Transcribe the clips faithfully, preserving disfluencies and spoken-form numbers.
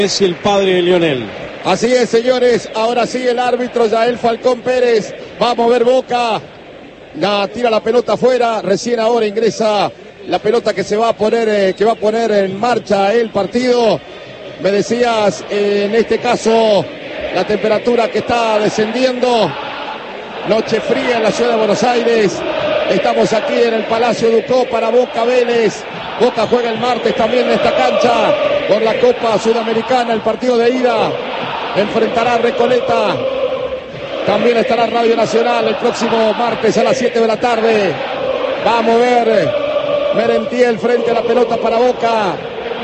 Es el padre de Lionel. Así es, señores, ahora sí el árbitro Yael Falcón Pérez va a mover Boca, la tira la pelota afuera, recién ahora ingresa la pelota que se va a poner, eh, que va a poner en marcha el partido. Me decías, eh, en este caso, la temperatura que está descendiendo, noche fría en la ciudad de Buenos Aires, estamos aquí en el Palacio Ducó para Boca Vélez. Boca juega el martes también en esta cancha por la Copa Sudamericana, el partido de ida. Enfrentará a Recoleta. También estará Radio Nacional el próximo martes a las siete de la tarde. Va a mover Merentiel frente a la pelota para Boca.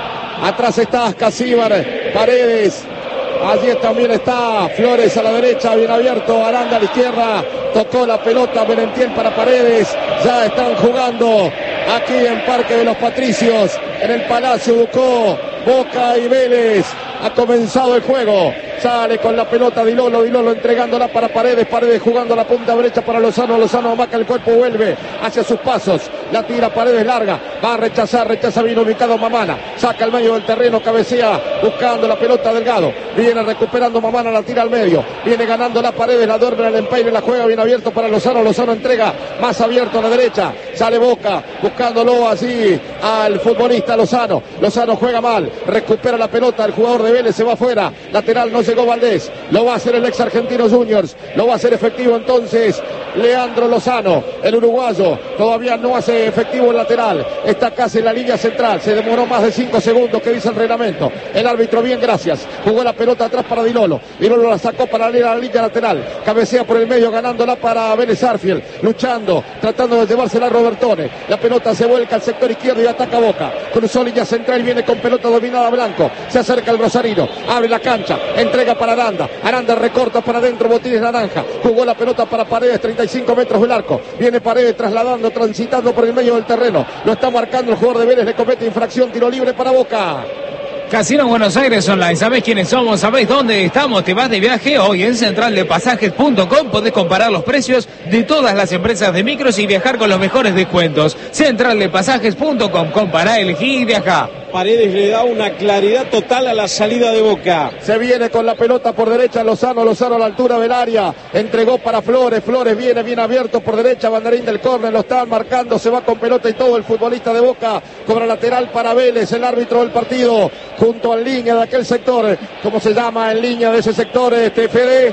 Atrás está Ascasíbar, Paredes. Allí también está Flores a la derecha, bien abierto. Aranda a la izquierda. Tocó la pelota Merentiel para Paredes. Ya están jugando aquí en Parque de los Patricios, en el Palacio Ducó. Boca y Vélez. Ha comenzado el juego. Sale con la pelota Dilolo, Dilolo entregándola para Paredes, Paredes jugando la punta derecha para Lozano, Lozano amaca el cuerpo, vuelve hacia sus pasos, la tira Paredes larga, va a rechazar, rechaza bien ubicado Mamana, saca al medio del terreno, cabecea, buscando la pelota Delgado, viene recuperando Mamana, la tira al medio, viene ganando la Paredes, la duerme en el empeine, la juega bien abierto para Lozano, Lozano entrega, más abierto a la derecha, sale Boca, buscándolo así al futbolista Lozano, Lozano juega mal, recupera la pelota, el jugador de Vélez se va afuera, lateral no llegó Valdés, lo va a hacer el ex Argentino Juniors, lo va a hacer efectivo entonces Leandro Lozano, el uruguayo, todavía no hace efectivo el lateral, está casi en la línea central, se demoró más de cinco segundos que dice el reglamento, el árbitro bien, gracias, jugó la pelota atrás para Dilolo, Dilolo la sacó para la línea lateral, cabecea por el medio ganándola para Vélez Arfield, luchando, tratando de llevársela a Robertone, la pelota se vuelca al sector izquierdo y ataca Boca, cruzó línea central, viene con pelota dominada Blanco, se acerca el rosarino, abre la cancha, entrega para Aranda, Aranda recorta para adentro, Botines naranja, jugó la pelota para Paredes, treinta y cinco metros del arco, viene Paredes trasladando, transitando por el medio del terreno, lo está marcando el jugador de Vélez, le comete infracción, tiro libre para Boca. Casino Buenos Aires Online, ¿sabés quiénes somos? ¿Sabés dónde estamos? ¿Te vas de viaje? Hoy en central de pasajes punto com podés comparar los precios de todas las empresas de micros y viajar con los mejores descuentos. central de pasajes punto com, compará, elegí y viajá. Paredes le da una claridad total a la salida de Boca. Se viene con la pelota por derecha Lozano, Lozano a la altura del área, entregó para Flores, Flores viene bien abierto por derecha, banderín del córner, lo están marcando, se va con pelota y todo el futbolista de Boca, cobra lateral para Vélez, el árbitro del partido, junto a línea de aquel sector, ¿cómo se llama en línea de ese sector, este Fede?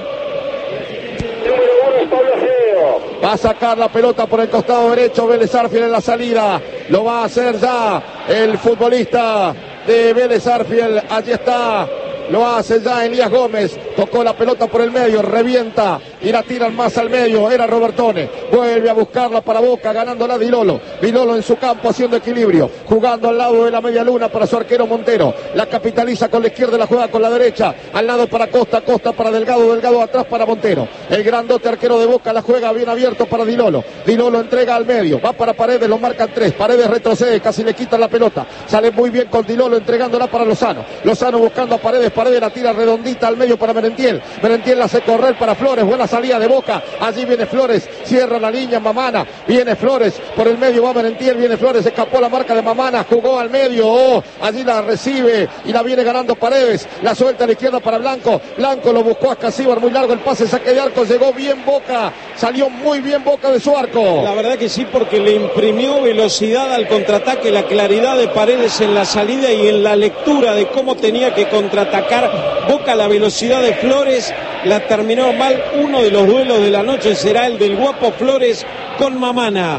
Va a sacar la pelota por el costado derecho, Vélez Arfield en la salida, lo va a hacer ya el futbolista de Vélez Arfield, allí está, lo hace ya Elías Gómez, tocó la pelota por el medio, revienta y la tiran más al medio, era Robertone, vuelve a buscarla para Boca, ganándola Dilolo, Dilolo en su campo haciendo equilibrio, jugando al lado de la media luna para su arquero Montero, la capitaliza con la izquierda, la juega con la derecha, al lado para Costa, Costa para Delgado, Delgado atrás para Montero, el grandote arquero de Boca la juega bien abierto para Dilolo, Dilolo entrega al medio, va para Paredes, lo marcan tres, Paredes retrocede, casi le quitan la pelota, sale muy bien con Dilolo entregándola para Lozano, Lozano buscando a Paredes, Paredes la tira redondita al medio para Merentiel, Merentiel la hace correr para Flores, buena salida de Boca, allí viene Flores, cierra la línea Mamana, viene Flores, por el medio va Merentiel, viene Flores, escapó la marca de Mamana, jugó al medio, oh, allí la recibe y la viene ganando Paredes, la suelta a la izquierda para Blanco, Blanco lo buscó a Ascasíbar, muy largo el pase, saque de arco, llegó bien Boca, salió muy bien Boca de su arco. La verdad que sí, porque le imprimió velocidad al contraataque, la claridad de Paredes en la salida y en la lectura de cómo tenía que contraatacar Boca, la velocidad de Flores la terminó mal. Uno de los duelos de la noche será el del guapo Flores con Mamana.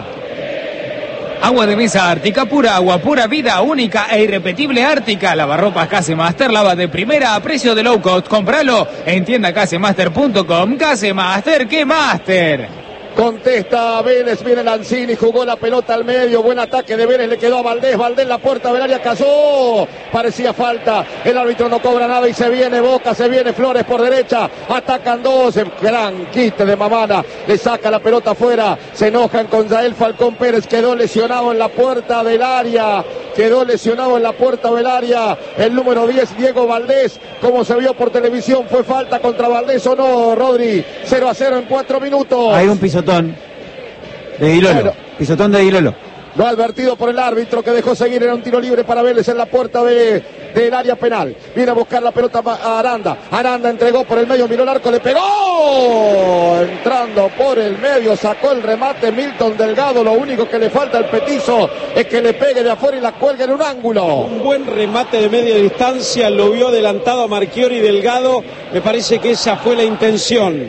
Agua de mesa Ártica, pura agua, pura vida, única e irrepetible Ártica. Lavarropas Casemaster, lava de primera a precio de low cost. Compralo en tienda casemaster punto com. Casemaster, ¿qué Master? Contesta Vélez, viene Lanzini, jugó la pelota al medio, buen ataque de Vélez, le quedó a Valdés, Valdés la puerta del área, cayó, parecía falta, el árbitro no cobra nada y se viene Boca, se viene Flores por derecha, atacan dos, gran quite de Mamana, le saca la pelota afuera, se enojan con Yael Falcón Pérez, quedó lesionado en la puerta del área, quedó lesionado en la puerta del área, el número diez, Diego Valdés, como se vio por televisión, fue falta contra Valdés o no, Rodri, cero a cero en cuatro minutos. Hay un pisotón de Dilolo, bueno, pisotón de Dilolo. Lo advertido por el árbitro que dejó seguir, era un tiro libre para Vélez en la puerta de del área penal. Viene a buscar la pelota a Aranda. Aranda entregó por el medio, miró el arco, le pegó. Entrando por el medio, sacó el remate Milton Delgado. Lo único que le falta al petizo es que le pegue de afuera y la cuelgue en un ángulo. Un buen remate de media distancia, lo vio adelantado a Marchiori Delgado. Me parece que esa fue la intención.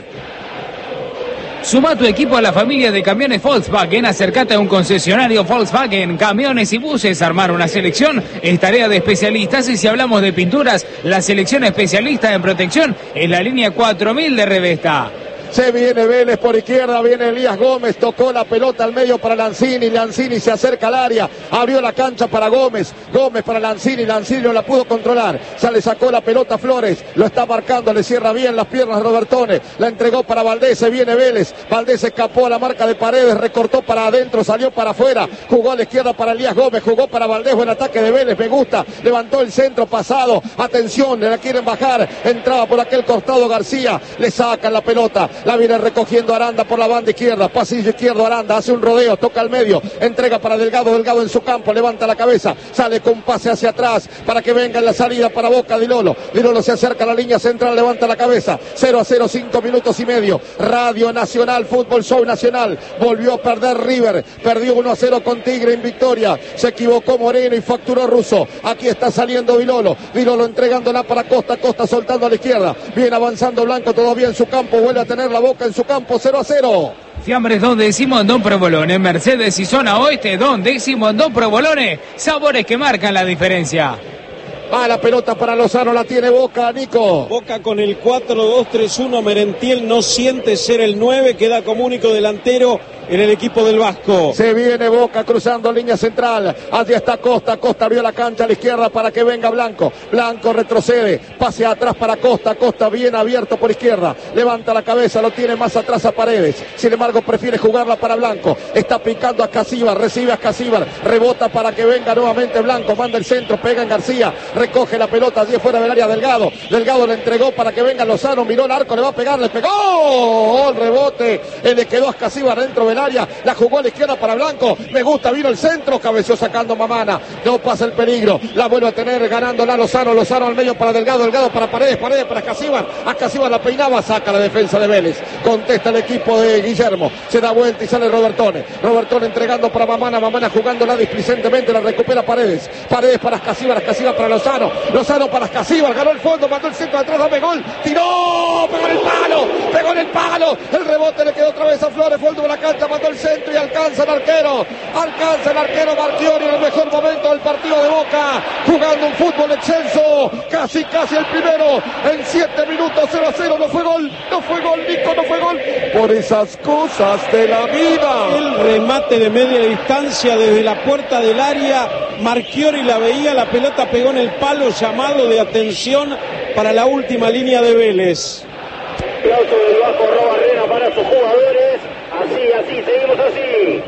Suma tu equipo a la familia de camiones Volkswagen, acercate a un concesionario Volkswagen, camiones y buses. Armar una selección es tarea de especialistas, y si hablamos de pinturas, la selección especialista en protección es la línea cuatro mil de Revesta. Se viene Vélez por izquierda, viene Elías Gómez, tocó la pelota al medio para Lanzini, Lanzini se acerca al área, abrió la cancha para Gómez, Gómez para Lanzini, Lanzini no la pudo controlar, se le sacó la pelota a Flores, lo está marcando, le cierra bien las piernas Robertone, la entregó para Valdés, se viene Vélez, Valdés escapó a la marca de Paredes, recortó para adentro, salió para afuera, jugó a la izquierda para Elías Gómez, jugó para Valdés, buen ataque de Vélez, me gusta, levantó el centro pasado, atención, le la quieren bajar, entraba por aquel costado García, le sacan la pelota, la viene recogiendo Aranda por la banda izquierda, pasillo izquierdo Aranda, hace un rodeo, toca al medio, entrega para Delgado, Delgado en su campo, levanta la cabeza, sale con pase hacia atrás, para que venga en la salida para Boca Di Lolo, Di Lolo se acerca a la línea central, levanta la cabeza, cero a cero, cinco minutos y medio, Radio Nacional, Fútbol Show Nacional, volvió a perder River, perdió uno a cero con Tigre en victoria, se equivocó Moreno y facturó Russo, aquí está saliendo Di Lolo, Di Lolo entregándola para Costa, Costa soltando a la izquierda, viene avanzando Blanco todavía en su campo, vuelve a tener la Boca en su campo, cero a cero. Fiambres Don Décimo en Don Provolone, Mercedes y Zona Oeste, Don Décimo en Don Provolone, sabores que marcan la diferencia. Va la pelota para Lozano, la tiene Boca, Nico. Boca con el cuatro dos tres uno, Merentiel no siente ser el nueve, queda como único delantero en el equipo del Vasco. Se viene Boca cruzando línea central, allí está Costa, Costa abrió la cancha a la izquierda para que venga Blanco, Blanco retrocede, pase atrás para Costa, Costa bien abierto por izquierda, levanta la cabeza, lo tiene más atrás a Paredes, sin embargo prefiere jugarla para Blanco, está picando a Casíbar, recibe a Casíbar, rebota para que venga nuevamente Blanco, manda el centro, pega en García, recoge la pelota allí fuera del área Delgado, Delgado le entregó para que venga Lozano, miró el arco, le va a pegar, le pegó, el rebote, le quedó a Casíbar dentro del área, la jugó a la izquierda para Blanco, me gusta, vino el centro, cabeció sacando Mamana, no pasa el peligro, la vuelve a tener ganándola Lozano, Lozano al medio para Delgado, Delgado para Paredes, Paredes para Casíbar, a Casíbar la peinaba, saca la defensa de Vélez, contesta el equipo de Guillermo, se da vuelta y sale Robertone, Robertone entregando para Mamana, Mamana jugándola displicentemente, la recupera Paredes, Paredes para Casíbar, Casíbar para Lozano, Lozano para Casíbar, ganó el fondo, mandó el centro atrás, dame gol, tiró, pegó en el palo, pegó en el palo, el rebote le quedó otra vez a Flores, fue el de la cancha, mandó el centro y alcanza el arquero, alcanza el arquero Marchiori en el mejor momento del partido de Boca, jugando un fútbol excelso, casi casi el primero, en siete minutos, cero a cero, no fue gol, no fue gol, Nico, no fue gol, por esas cosas de la vida. El remate de media distancia desde la puerta del área, Marchiori la veía, la pelota pegó en el palo, llamado de atención para la última línea de Vélez. Aplauso del Vasco Robarrena para sus jugadores. Así, así, seguimos así.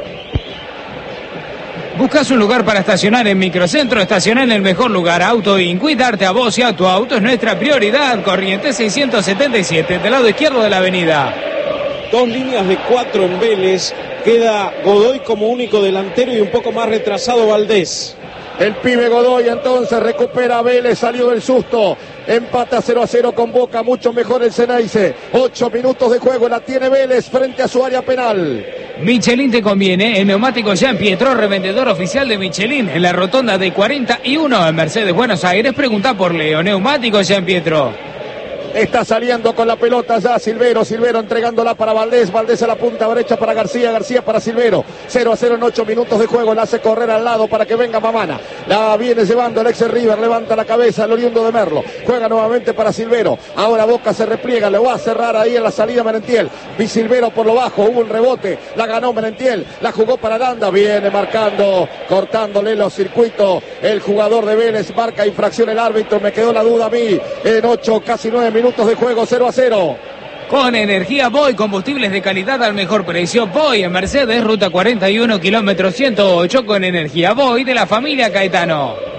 ¿Buscas un lugar para estacionar en Microcentro? Estacionar en el mejor lugar. Auto Inc. Darte a vos y a tu auto es nuestra prioridad. Corrientes seiscientos setenta y siete, del lado izquierdo de la avenida. Dos líneas de cuatro en Vélez. Queda Godoy como único delantero y un poco más retrasado Valdés. El pibe Godoy entonces recupera a Vélez, salió del susto, empata cero a cero con Boca, mucho mejor el Ceneice, ocho minutos de juego, la tiene Vélez frente a su área penal. Michelin te conviene, el neumático Jean Pietro, revendedor oficial de Michelin, en la rotonda de cuarenta y uno en Mercedes, Buenos Aires. Pregunta por Leo, neumático Jean Pietro. Está saliendo con la pelota ya Silvero, Silvero entregándola para Valdés, Valdés a la punta derecha para García, García para Silvero, cero a cero en ocho minutos de juego, la hace correr al lado para que venga Mamana, la viene llevando el ex River, levanta la cabeza el oriundo de Merlo, juega nuevamente para Silvero, ahora Boca se repliega, le va a cerrar ahí en la salida Merentiel, vi Silvero por lo bajo, hubo un rebote, la ganó Merentiel, la jugó para Aranda, viene marcando, cortándole los circuitos, el jugador de Vélez, marca infracción el árbitro, me quedó la duda a mí, en ocho, casi nueve minutos de juego, cero a cero. Con energía Boy, combustibles de calidad al mejor precio. Boy en Mercedes, ruta cuarenta y uno, kilómetro ciento ocho, con energía Boy de la familia Caetano.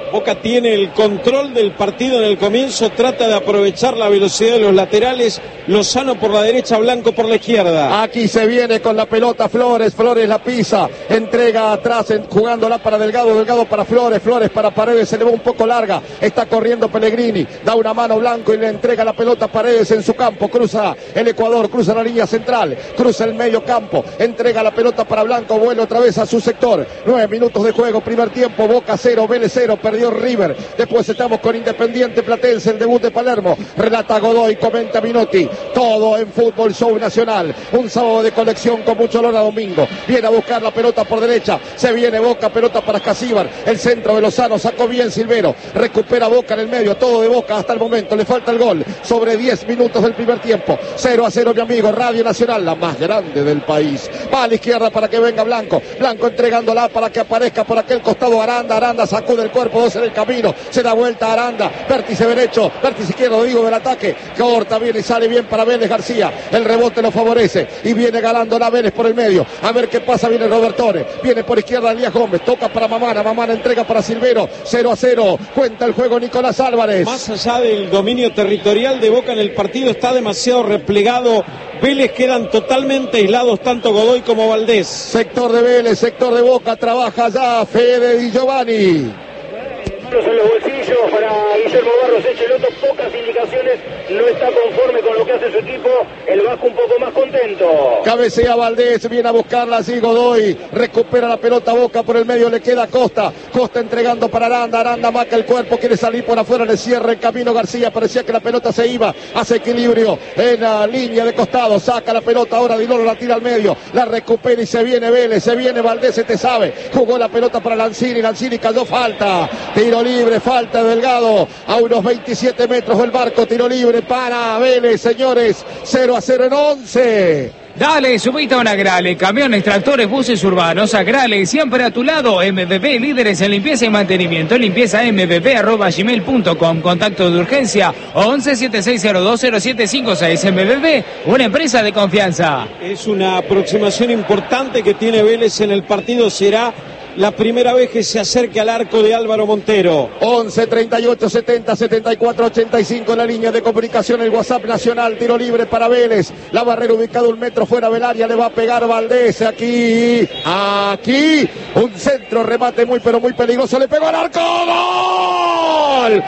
Boca tiene el control del partido en el comienzo, trata de aprovechar la velocidad de los laterales. Lozano por la derecha, Blanco por la izquierda. Aquí se viene con la pelota Flores, Flores la pisa, entrega atrás, en, jugándola para Delgado, Delgado para Flores, Flores para Paredes, se le va un poco larga, está corriendo Pellegrini, da una mano Blanco y le entrega la pelota a Paredes en su campo, cruza el Ecuador, cruza la línea central, cruza el medio campo, entrega la pelota para Blanco, vuelve otra vez a su sector. Nueve minutos de juego, primer tiempo, Boca cero, Vélez cero, perdió River. Después estamos con Independiente Platense, el debut de Palermo. Relata Godoy, comenta Minotti. Todo en Fútbol Show Nacional. Un sábado de colección con mucho olor a domingo. Viene a buscar la pelota por derecha. Se viene Boca, pelota para Casíbar. El centro de Lozano, sacó bien Silvero. Recupera Boca en el medio. Todo de Boca hasta el momento. Le falta el gol. Sobre diez minutos del primer tiempo. cero a cero, mi amigo. Radio Nacional, la más grande del país. Va a la izquierda para que venga Blanco. Blanco entregándola para que aparezca por aquel costado Aranda. Aranda sacude el cuerpo, dos en el camino. Se da vuelta Aranda. Vértice derecho. Vértice izquierdo, digo, del ataque. Corta bien y sale bien para Vélez García. El rebote lo favorece. Y viene galando la Vélez por el medio. A ver qué pasa. Viene Robertone. Viene por izquierda Elías Gómez. Toca para Mamana. Mamana entrega para Silvero. cero a cero. Cuenta el juego Nicolás Álvarez. Más allá del dominio territorial de Boca en el partido, está demasiado replegado. Vélez quedan totalmente aislados tanto Godoy como Valdés. Sector de Vélez, sector de Boca, trabaja ya Fede Di Giovanni. En los bolsillos para Guillermo Barros Echeloto, pocas indicaciones, no está conforme con lo que hace su equipo, el Vasco un poco más contento. Cabecea Valdés, viene a buscarla así Godoy, recupera la pelota Boca por el medio, le queda Costa, Costa entregando para Aranda, Aranda marca el cuerpo, quiere salir por afuera, le cierra el camino García, parecía que la pelota se iba, hace equilibrio en la línea de costado, saca la pelota, ahora Di Loro la tira al medio, la recupera y se viene Vélez, se viene Valdés, se te sabe, jugó la pelota para Lanzini, Lanzini cayó falta, tiro libre, falta de Delgado, a unos veintisiete metros del marco, tiro libre para Vélez, señores, cero a cero en once. Dale, subite a una Grale, camiones, tractores, buses urbanos, a Grale, siempre a tu lado, M V P, líderes en limpieza y mantenimiento, limpieza m v p arroba gmail punto com, contacto de urgencia once setenta y seis cero dos cero siete cinco seis, M V P, una empresa de confianza. Es una aproximación importante que tiene Vélez en el partido, será la primera vez que se acerque al arco de Álvaro Montero. once treinta y ocho setenta setenta y cuatro ochenta y cinco la línea de comunicación, el WhatsApp nacional, tiro libre para Vélez, la barrera ubicada un metro fuera del área, le va a pegar Valdés, aquí, aquí, un centro, remate muy pero muy peligroso, le pegó al arco, ¡gol!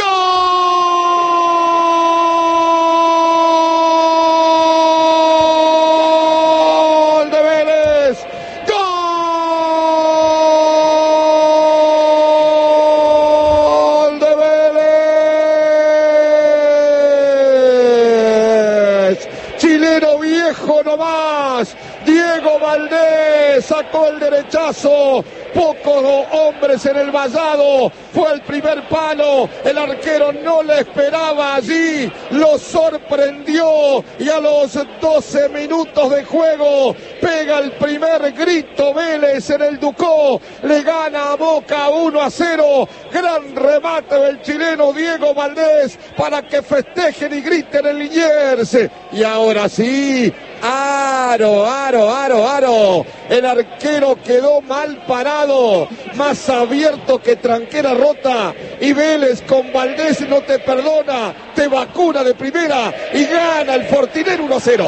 Diego Valdés sacó el derechazo, pocos hombres en el vallado, fue el primer palo, el arquero no le esperaba allí, lo sorprendió y a los doce minutos de juego pega el primer grito Vélez en el Ducó, le gana a Boca uno a cero, gran remate del chileno Diego Valdés para que festejen y griten en Liniers, y ahora sí, aro, aro, aro, aro, el arquero quedó mal parado, más abierto que tranquera rota, y Vélez con Valdés no te perdona, te vacuna de primera y gana el Fortiner uno a cero.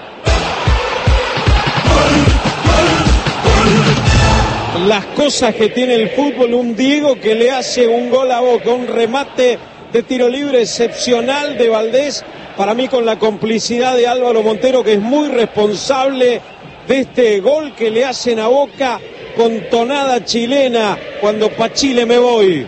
Las cosas que tiene el fútbol, un Diego que le hace un gol a Boca, un remate de tiro libre excepcional de Valdés, para mí con la complicidad de Álvaro Montero, que es muy responsable de este gol que le hacen a Boca con tonada chilena, cuando pa' Chile me voy.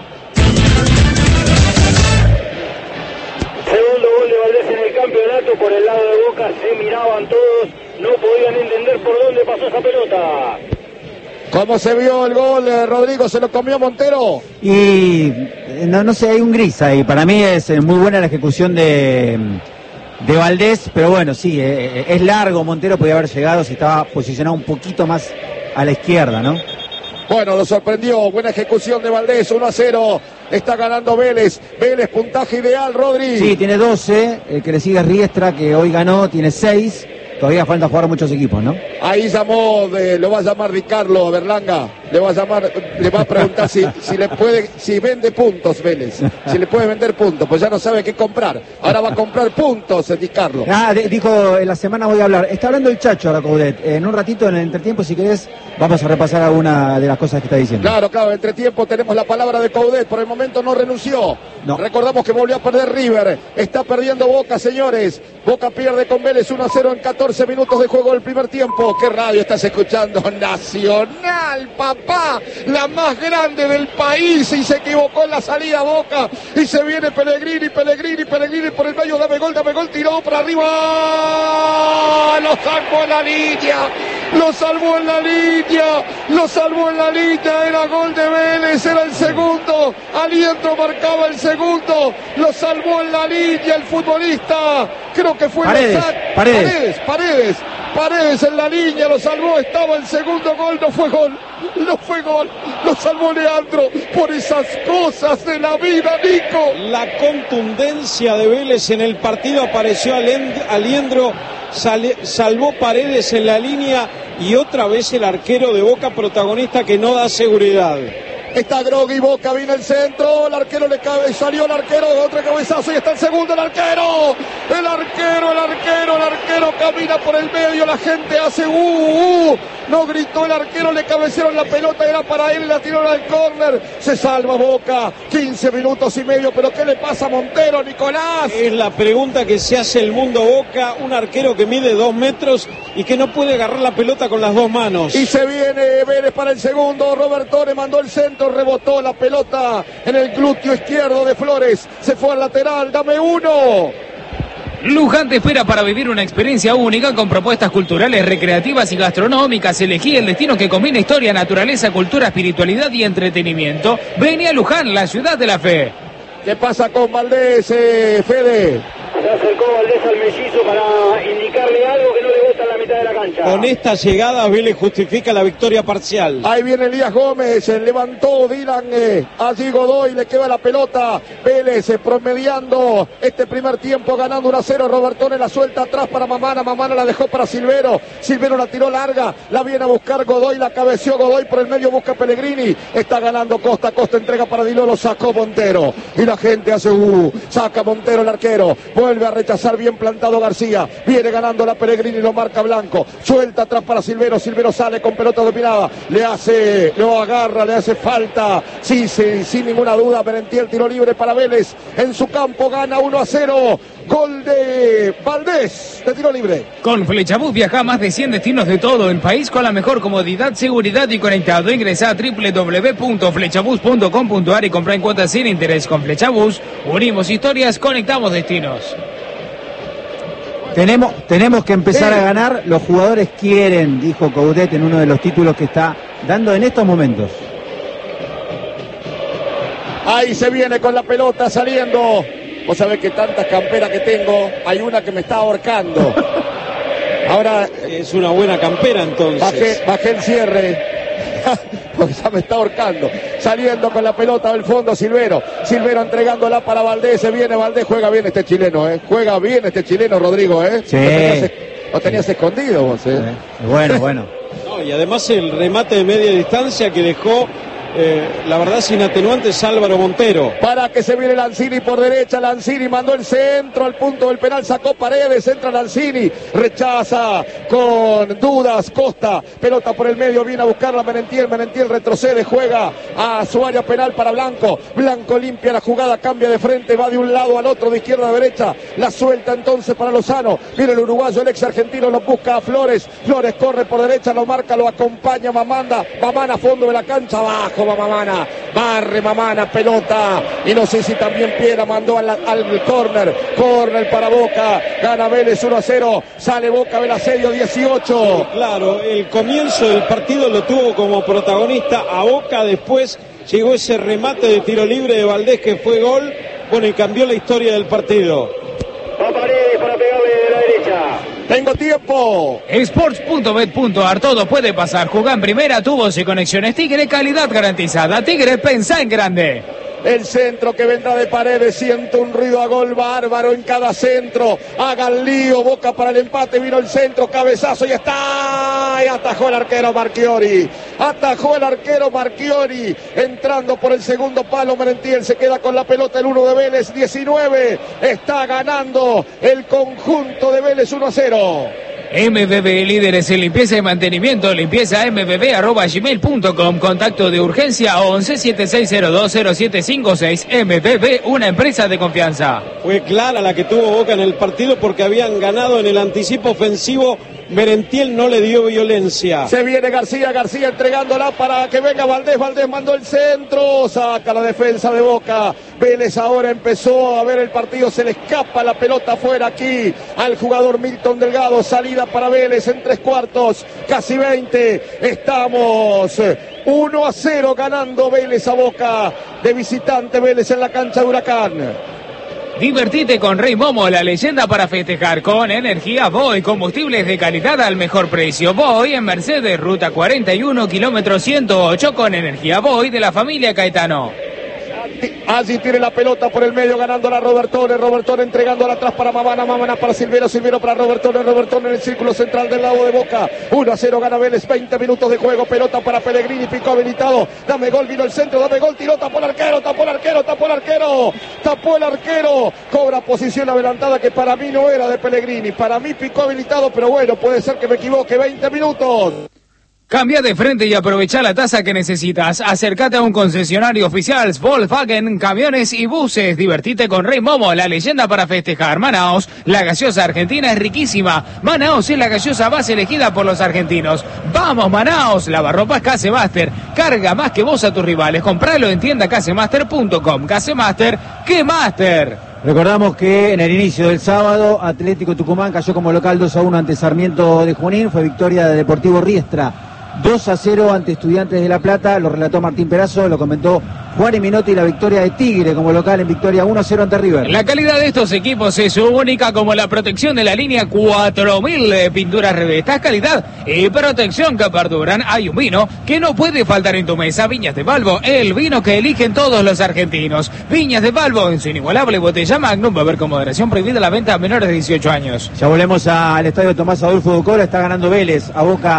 Segundo gol de Valdés en el campeonato, por el lado de Boca se miraban todos, no podían entender por dónde pasó esa pelota. ¿Cómo se vio el gol, eh, Rodrigo? ¿Se lo comió Montero? Y no, no sé, hay un gris ahí. Para mí es eh, muy buena la ejecución de, de Valdés, pero bueno, sí, eh, es largo. Montero podía haber llegado si estaba posicionado un poquito más a la izquierda, ¿no? Bueno, lo sorprendió, buena ejecución de Valdés, uno a cero, está ganando Vélez, Vélez puntaje ideal, Rodri. Sí, tiene doce, el que le sigue es Riestra, que hoy ganó, tiene seis, todavía falta jugar muchos equipos, ¿no? Ahí llamó, de, lo va a llamar Ricardo Berlanga. le va a llamar, le va a preguntar si, si le puede, si vende puntos Vélez, si le puede vender puntos, pues ya no sabe qué comprar. Ahora va a comprar puntos, Di Carlo. Ah, de, dijo, en la semana voy a hablar. Está hablando el Chacho ahora, Coudet. En un ratito, en el entretiempo, si querés, vamos a repasar alguna de las cosas que está diciendo. Claro, claro, entre tiempo tenemos la palabra de Coudet, por el momento no renunció. No. Recordamos que volvió a perder River, está perdiendo Boca, señores. Boca pierde con Vélez uno a cero en catorce minutos de juego del primer tiempo. ¿Qué radio estás escuchando? Nacional, papá, la más grande del país, y se equivocó en la salida Boca, y se viene Pellegrini, Pellegrini, Pellegrini por el medio, dame gol, dame gol, tiró para arriba, lo sacó en la línea, lo salvó en la línea, lo salvó en la línea, era gol de Vélez, era el segundo, Aliendro marcaba el segundo, lo salvó en la línea el futbolista, creo que fue Paredes, Paredes, Paredes, Paredes, Paredes en la línea, lo salvó, estaba el segundo gol, no fue gol, no fue gol, lo salvó Leandro, por esas cosas de la vida, Nico. La contundencia de Vélez en el partido, apareció Aliendro, sale, salvó Paredes en la línea, y otra vez el arquero de Boca protagonista que no da seguridad. Está Grogui, Boca, viene el centro, el arquero le cabe, salió el arquero, otro cabezazo, y está el segundo, el arquero, el arquero, el arquero, el arquero camina por el medio, la gente hace uh, uh, no gritó el arquero, le cabecearon la pelota, era para él, la tiraron al córner, se salva Boca, quince minutos y medio, pero ¿qué le pasa a Montero, Nicolás? Es la pregunta que se hace el mundo Boca, un arquero que mide dos metros y que no puede agarrar la pelota con las dos manos. Y se viene Vélez para el segundo, Robertone mandó el centro, rebotó la pelota en el glúteo izquierdo de Flores, se fue al lateral, dame uno. Luján te espera para vivir una experiencia única con propuestas culturales, recreativas y gastronómicas. Elegí el destino que combina historia, naturaleza, cultura, espiritualidad y entretenimiento. Vení a Luján, la ciudad de la fe. ¿Qué pasa con Valdés, eh, Fede? Se acercó Valdés al mellizo para indicarle algo que no le gusta en la mitad de la cancha. Con esta llegada Vélez justifica la victoria parcial. Ahí viene Elías Gómez, se levantó Dylan, eh, allí Godoy, le queda la pelota, Vélez eh, promediando este primer tiempo, ganando uno a cero, Robertone la suelta atrás para Mamana, Mamana la dejó para Silvero, Silvero la tiró larga, la viene a buscar Godoy, la cabeció Godoy por el medio, busca Pellegrini, está ganando Costa, Costa entrega para Diló, lo sacó Montero, y la gente hace uh, saca Montero el arquero, vuelve a rechazar bien plantado García, viene ganando la Pellegrini, lo marca Blanco, suelta atrás para Silvero, Silvero sale con pelota dominada, le hace, lo agarra, le hace falta, sí, sí, sin ninguna duda, Merentiel, tiro libre para Vélez, en su campo gana uno a cero, gol de Valdés, de tiro libre. Con Flechabús viaja a más de cien destinos de todo el país con la mejor comodidad, seguridad y conectado. Ingresa a doble u doble u doble u punto flechabús punto com punto a r y compra en cuotas sin interés. Con Flechabús unimos historias, conectamos destinos. Tenemos, tenemos que empezar Sí. a ganar, los jugadores quieren, dijo Coudet en uno de los títulos que está dando en estos momentos. Ahí se viene con la pelota saliendo. Vos sabés que tantas camperas que tengo, hay una que me está ahorcando. Ahora Es una buena campera entonces. bajé, bajé el cierre. Porque ya me está ahorcando. Saliendo con la pelota del fondo Silvero. Silvero entregándola para Valdés. Se viene Valdés. Juega bien este chileno, ¿eh? Juega bien este chileno, Rodrigo, ¿eh? Sí. Lo tenías, lo tenías escondido vos, ¿eh? Bueno, bueno. No, y además el remate de media distancia que dejó, eh, la verdad, sin atenuantes, Álvaro Montero. Para que se viene Lanzini por derecha, Lanzini mandó el centro al punto del penal, sacó Paredes, entra Lanzini, rechaza con dudas Costa, pelota por el medio, viene a buscarla Merentiel, Merentiel retrocede, juega a su área penal para Blanco, Blanco limpia la jugada, cambia de frente, va de un lado al otro, de izquierda a derecha, la suelta entonces para Lozano, viene el uruguayo, el ex argentino, lo busca a Flores, Flores corre por derecha, lo marca, lo acompaña Mamanda, Mamana a fondo de la cancha, abajo va Mamana, barre Mamana, pelota, y no sé si también Piera mandó al, al córner, córner para Boca, gana Vélez uno a cero, sale Boca del asedio dieciocho. Claro, el comienzo del partido lo tuvo como protagonista a Boca, después llegó ese remate de tiro libre de Valdés que fue gol, bueno, y cambió la historia del partido. Va Paredes para pegarle de la derecha. Tengo tiempo. Sports punto bet punto a r, todo puede pasar. Jugá en primera, tubos y conexiones Tigre, calidad garantizada. Tigre, pensá en grande. El centro que vendrá de Paredes. Siento un ruido a gol bárbaro en cada centro. Hagan lío. Boca para el empate. Vino el centro. Cabezazo y está. Y atajó el arquero Marchiori. Atajó el arquero Marchiori. Entrando por el segundo palo. Merentiel se queda con la pelota. El uno de Vélez. diecinueve. Está ganando el conjunto de Vélez uno a cero. M B B, líderes en limpieza y mantenimiento, limpieza m b b arroba gmail punto com, contacto de urgencia once siete seis cero dos cero siete cinco seis. M B B, una empresa de confianza. Fue clara la que tuvo Boca en el partido porque habían ganado en el anticipo ofensivo. Merentiel no le dio violencia. Se viene García, García entregándola para que venga Valdés. Valdés mandó el centro, saca la defensa de Boca. Vélez ahora empezó a ver el partido, se le escapa la pelota afuera aquí al jugador Milton Delgado. Salida para Vélez en tres cuartos, casi veinte. Estamos uno a cero ganando Vélez a Boca. De visitante Vélez en la cancha de Huracán. Divertite con Rey Momo, la leyenda para festejar con energía Boy, combustibles de calidad al mejor precio. Boy en Mercedes, ruta cuarenta y uno, kilómetro ciento ocho, con energía Boy de la familia Caetano. Allí tiene la pelota por el medio, ganándola Robertone. Robertone entregándola atrás para Mamana. Mamana para Silvero. Silvero para Robertone. Robertone en el círculo central del lado de Boca. uno a cero gana Vélez. veinte minutos de juego. Pelota para Pellegrini. Picó habilitado. Dame gol. Vino el centro. Dame gol. Tiró. Tapó el arquero. Tapó el arquero. Tapó el arquero. Tapó el arquero. Cobra posición adelantada que para mí no era de Pellegrini. Para mí picó habilitado. Pero bueno, puede ser que me equivoque. veinte minutos. Cambia de frente y aprovecha la tasa que necesitas. Acércate a un concesionario oficial Volkswagen, camiones y buses. Divertite con Rey Momo, la leyenda para festejar. Manaos, la gaseosa argentina es riquísima. Manaos es la gaseosa más elegida por los argentinos. ¡Vamos, Manaos! Lavarropas Casemaster. Carga más que vos a tus rivales. Compralo en tienda casemaster punto com. Casemaster, ¡qué Master! Recordamos que en el inicio del sábado Atlético Tucumán cayó como local dos a uno ante Sarmiento de Junín. Fue victoria de Deportivo Riestra. dos a cero ante Estudiantes de La Plata, lo relató Martín Perazo, lo comentó Juan y Minotti. La victoria de Tigre como local en victoria uno a cero ante River. La calidad de estos equipos es única, como la protección de la línea cuatro mil de pinturas Revestas, calidad y protección que perduran. Hay un vino que no puede faltar en tu mesa, Viñas de Balbo, el vino que eligen todos los argentinos. Viñas de Balbo, en su inigualable botella Magnum, beber con moderación, prohibida la venta a menores de dieciocho años. Ya volvemos al estadio Tomás Adolfo Ducora, está ganando Vélez a Boca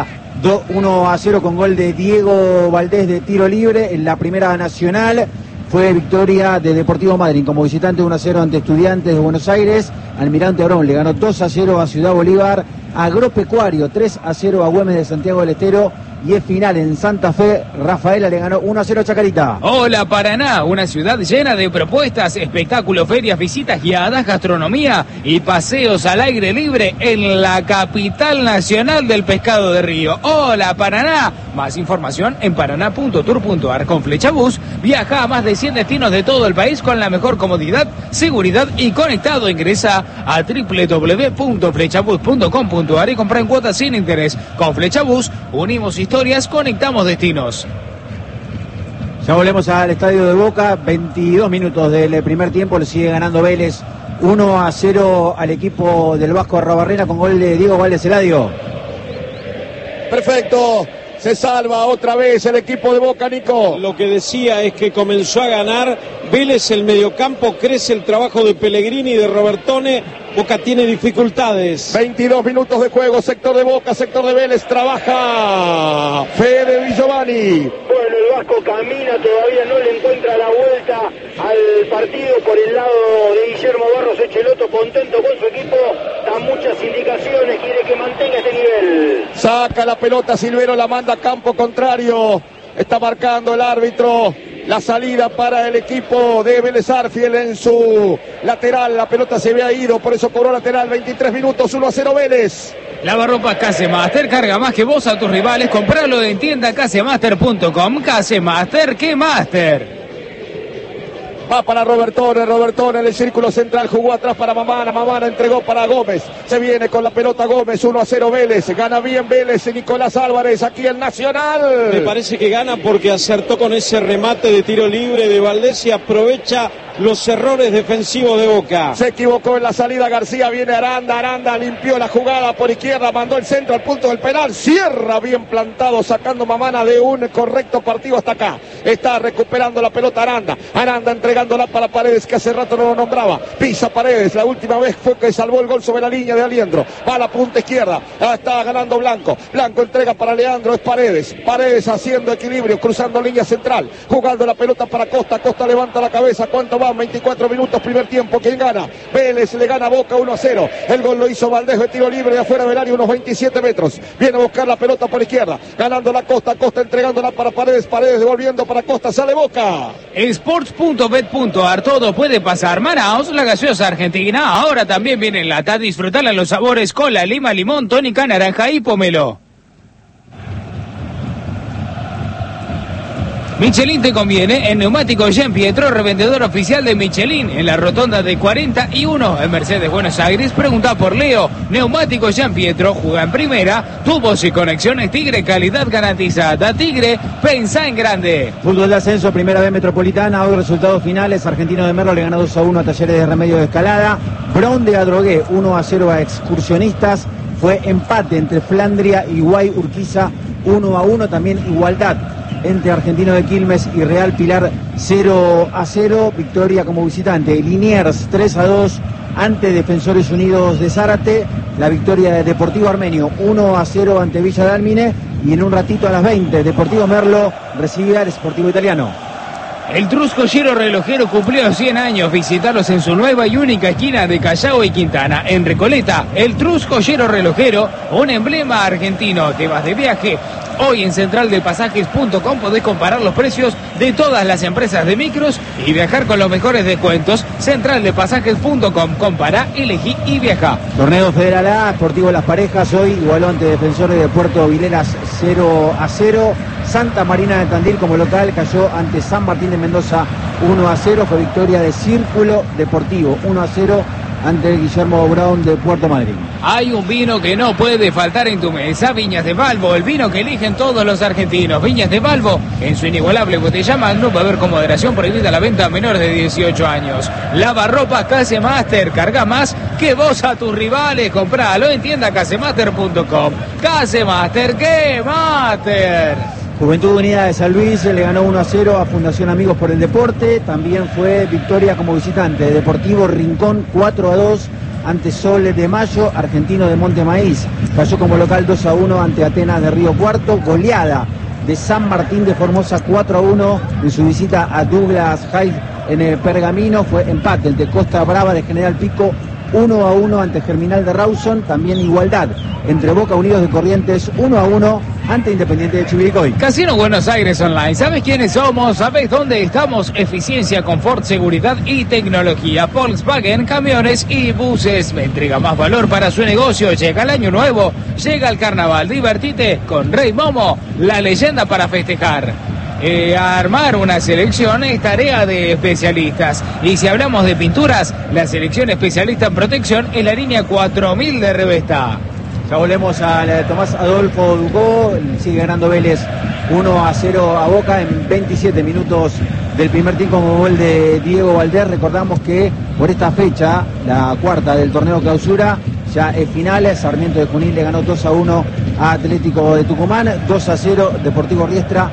uno a cero con gol de Diego Valdés de tiro libre en la Primera Nacional. Fue victoria de Deportivo Madryn como visitante uno a cero ante Estudiantes de Buenos Aires. Almirante Orón le ganó dos a cero a Ciudad Bolívar. Agropecuario tres a cero a Güemes de Santiago del Estero. Y es final en Santa Fe. Rafaela le ganó uno a cero a Chacarita. Hola Paraná, una ciudad llena de propuestas, espectáculos, ferias, visitas guiadas, gastronomía y paseos al aire libre en la capital nacional del pescado de río. Hola Paraná, más información en paraná punto tour punto ar. Con Flechabús viaja a más de cien destinos de todo el país con la mejor comodidad, seguridad y conectado. Ingresa a doble u doble u doble u punto flechabús punto com punto ar y compra en cuotas sin interés. Con Flechabús unimos historias, conectamos destinos. Ya volvemos al estadio de Boca, veintidós minutos del primer tiempo, le sigue ganando Vélez uno a cero al equipo del Vasco Arrobarrena con gol de Diego Valdés. Eladio. Perfecto, se salva otra vez el equipo de Boca, Nico. Lo que decía es que comenzó a ganar Vélez el mediocampo, crece el trabajo de Pellegrini y de Robertone. Boca tiene dificultades. veintidós minutos de juego, sector de Boca, sector de Vélez, trabaja Fede Villovani. Bueno, el Vasco camina, todavía no le encuentra la vuelta al partido por el lado de Guillermo Barros Echeloto, contento con su equipo, da muchas indicaciones, quiere que mantenga este nivel. Saca la pelota Silvero, la manda a campo contrario, está marcando el árbitro. La salida para el equipo de Vélez Arfiel en su lateral. La pelota se había ido, por eso cobró lateral. veintitrés minutos, uno a cero Vélez. Lavarropas Casemaster, carga más que vos a tus rivales. Compralo en tienda casemaster punto com. Casemaster, ¿qué Master? Va para Robertone, Robertone en el círculo central, jugó atrás para Mamana, Mamana entregó para Gómez, se viene con la pelota Gómez, uno a cero Vélez, gana bien Vélez, Nicolás Álvarez, aquí el Nacional. Me parece que gana porque acertó con ese remate de tiro libre de Valdés y aprovecha los errores defensivos de Boca. Se equivocó en la salida García, viene Aranda, Aranda limpió la jugada por izquierda, mandó el centro al punto del penal, cierra bien plantado, sacando Mamana de un correcto partido hasta acá. Está recuperando la pelota Aranda. Aranda entregándola para Paredes, que hace rato no lo nombraba. Pisa Paredes. La última vez fue que salvó el gol sobre la línea de Aliendro. Va a la punta izquierda. Ah, está ganando Blanco. Blanco entrega para Leandro. Es Paredes. Paredes haciendo equilibrio, cruzando línea central. Jugando la pelota para Costa. Costa levanta la cabeza. ¿Cuánto van? veinticuatro minutos, primer tiempo. ¿Quién gana? Vélez le gana a Boca uno a cero. El gol lo hizo Valdés de tiro libre de afuera del área, unos veintisiete metros. Viene a buscar la pelota por izquierda. Ganando la Costa. Costa entregándola para Paredes. Paredes devolviendo para Costa. Sale Boca. Sports punto bet punto ar, todo puede pasar. Manaos, la gaseosa argentina, ahora también viene en lata. Disfrutarla en los sabores cola, lima, limón, tónica, naranja y pomelo. Michelin te conviene en Neumáticos Giampietro, revendedor oficial de Michelin, en la rotonda de cuarenta y uno en Mercedes, Buenos Aires. Pregunta por Leo. Neumáticos Giampietro, juega en primera, tubos y conexiones Tigre, calidad garantizada. Tigre, pensá en grande. Fútbol de ascenso, primera B Metropolitana, hoy resultados finales. Argentino de Merlo le ganó dos a uno a Talleres de Remedio de Escalada. Brown de Adrogué, uno a cero a Excursionistas. Fue empate entre Flandria y Guay Urquiza, uno a uno. También igualdad entre Argentino de Quilmes y Real Pilar, cero a cero, victoria como visitante. Liniers tres a dos ante Defensores Unidos de Zárate, la victoria de Deportivo Armenio uno a cero ante Villa Dálmine, y en un ratito a las veinte Deportivo Merlo recibe al Sportivo Italiano. El Truscollero Relojero cumplió cien años. Visitarlos en su nueva y única esquina de Callao y Quintana, en Recoleta. El Truscollero Relojero, un emblema argentino. Te vas de viaje. Hoy en central de pasajes punto com podés comparar los precios de todas las empresas de micros y viajar con los mejores descuentos. central de pasajes punto com. Compará, elegí y viaja. Torneo Federal A, Sportivo Las Parejas, hoy igualó ante Defensores de Puerto Vileras cero a cero. Santa Marina de Tandil como local cayó ante San Martín de Mendoza uno a cero. Fue victoria de Círculo Deportivo uno a cero ante el Guillermo Brown de Puerto Madryn. Hay un vino que no puede faltar en tu mesa, Viñas de Balbo, el vino que eligen todos los argentinos. Viñas de Balbo, en su inigualable botella Magnum, va a haber con moderación, prohibida la venta a menores de dieciocho años. Lavarropas Casemaster, carga más que vos a tus rivales, compralo en tienda casemaster punto com. Casemaster, ¡qué mater! Juventud Unida de San Luis le ganó uno a cero a Fundación Amigos por el Deporte. También fue victoria como visitante. Deportivo Rincón cuatro a dos ante Sol de Mayo. Argentino de Monte Maíz cayó como local dos a uno ante Atenas de Río Cuarto. Goleada de San Martín de Formosa cuatro a uno en su visita a Douglas High en el Pergamino. Fue empate el de Costa Brava de General Pico uno a uno ante Germinal de Rawson. También igualdad entre Boca Unidos de Corrientes uno a uno ante Independiente de Chivilcoy. Casino Buenos Aires Online. ¿Sabes quiénes somos? ¿Sabes dónde estamos? Eficiencia, confort, seguridad y tecnología. Volkswagen, camiones y buses. Me entrega más valor para su negocio. Llega el año nuevo. Llega el carnaval. Divertite con Rey Momo, la leyenda para festejar. Eh, armar una selección es tarea de especialistas. Y si hablamos de pinturas, la selección especialista en protección es la línea cuatro mil de Revesta. Ya volvemos al Tomás Adolfo Ducó, sigue ganando Vélez uno a cero a Boca en veintisiete minutos del primer tiempo como gol de Diego Valdés. Recordamos que por esta fecha, la cuarta del torneo clausura, ya es final. Sarmiento de Junín le ganó dos a uno a Atlético de Tucumán, dos a cero Deportivo Riestra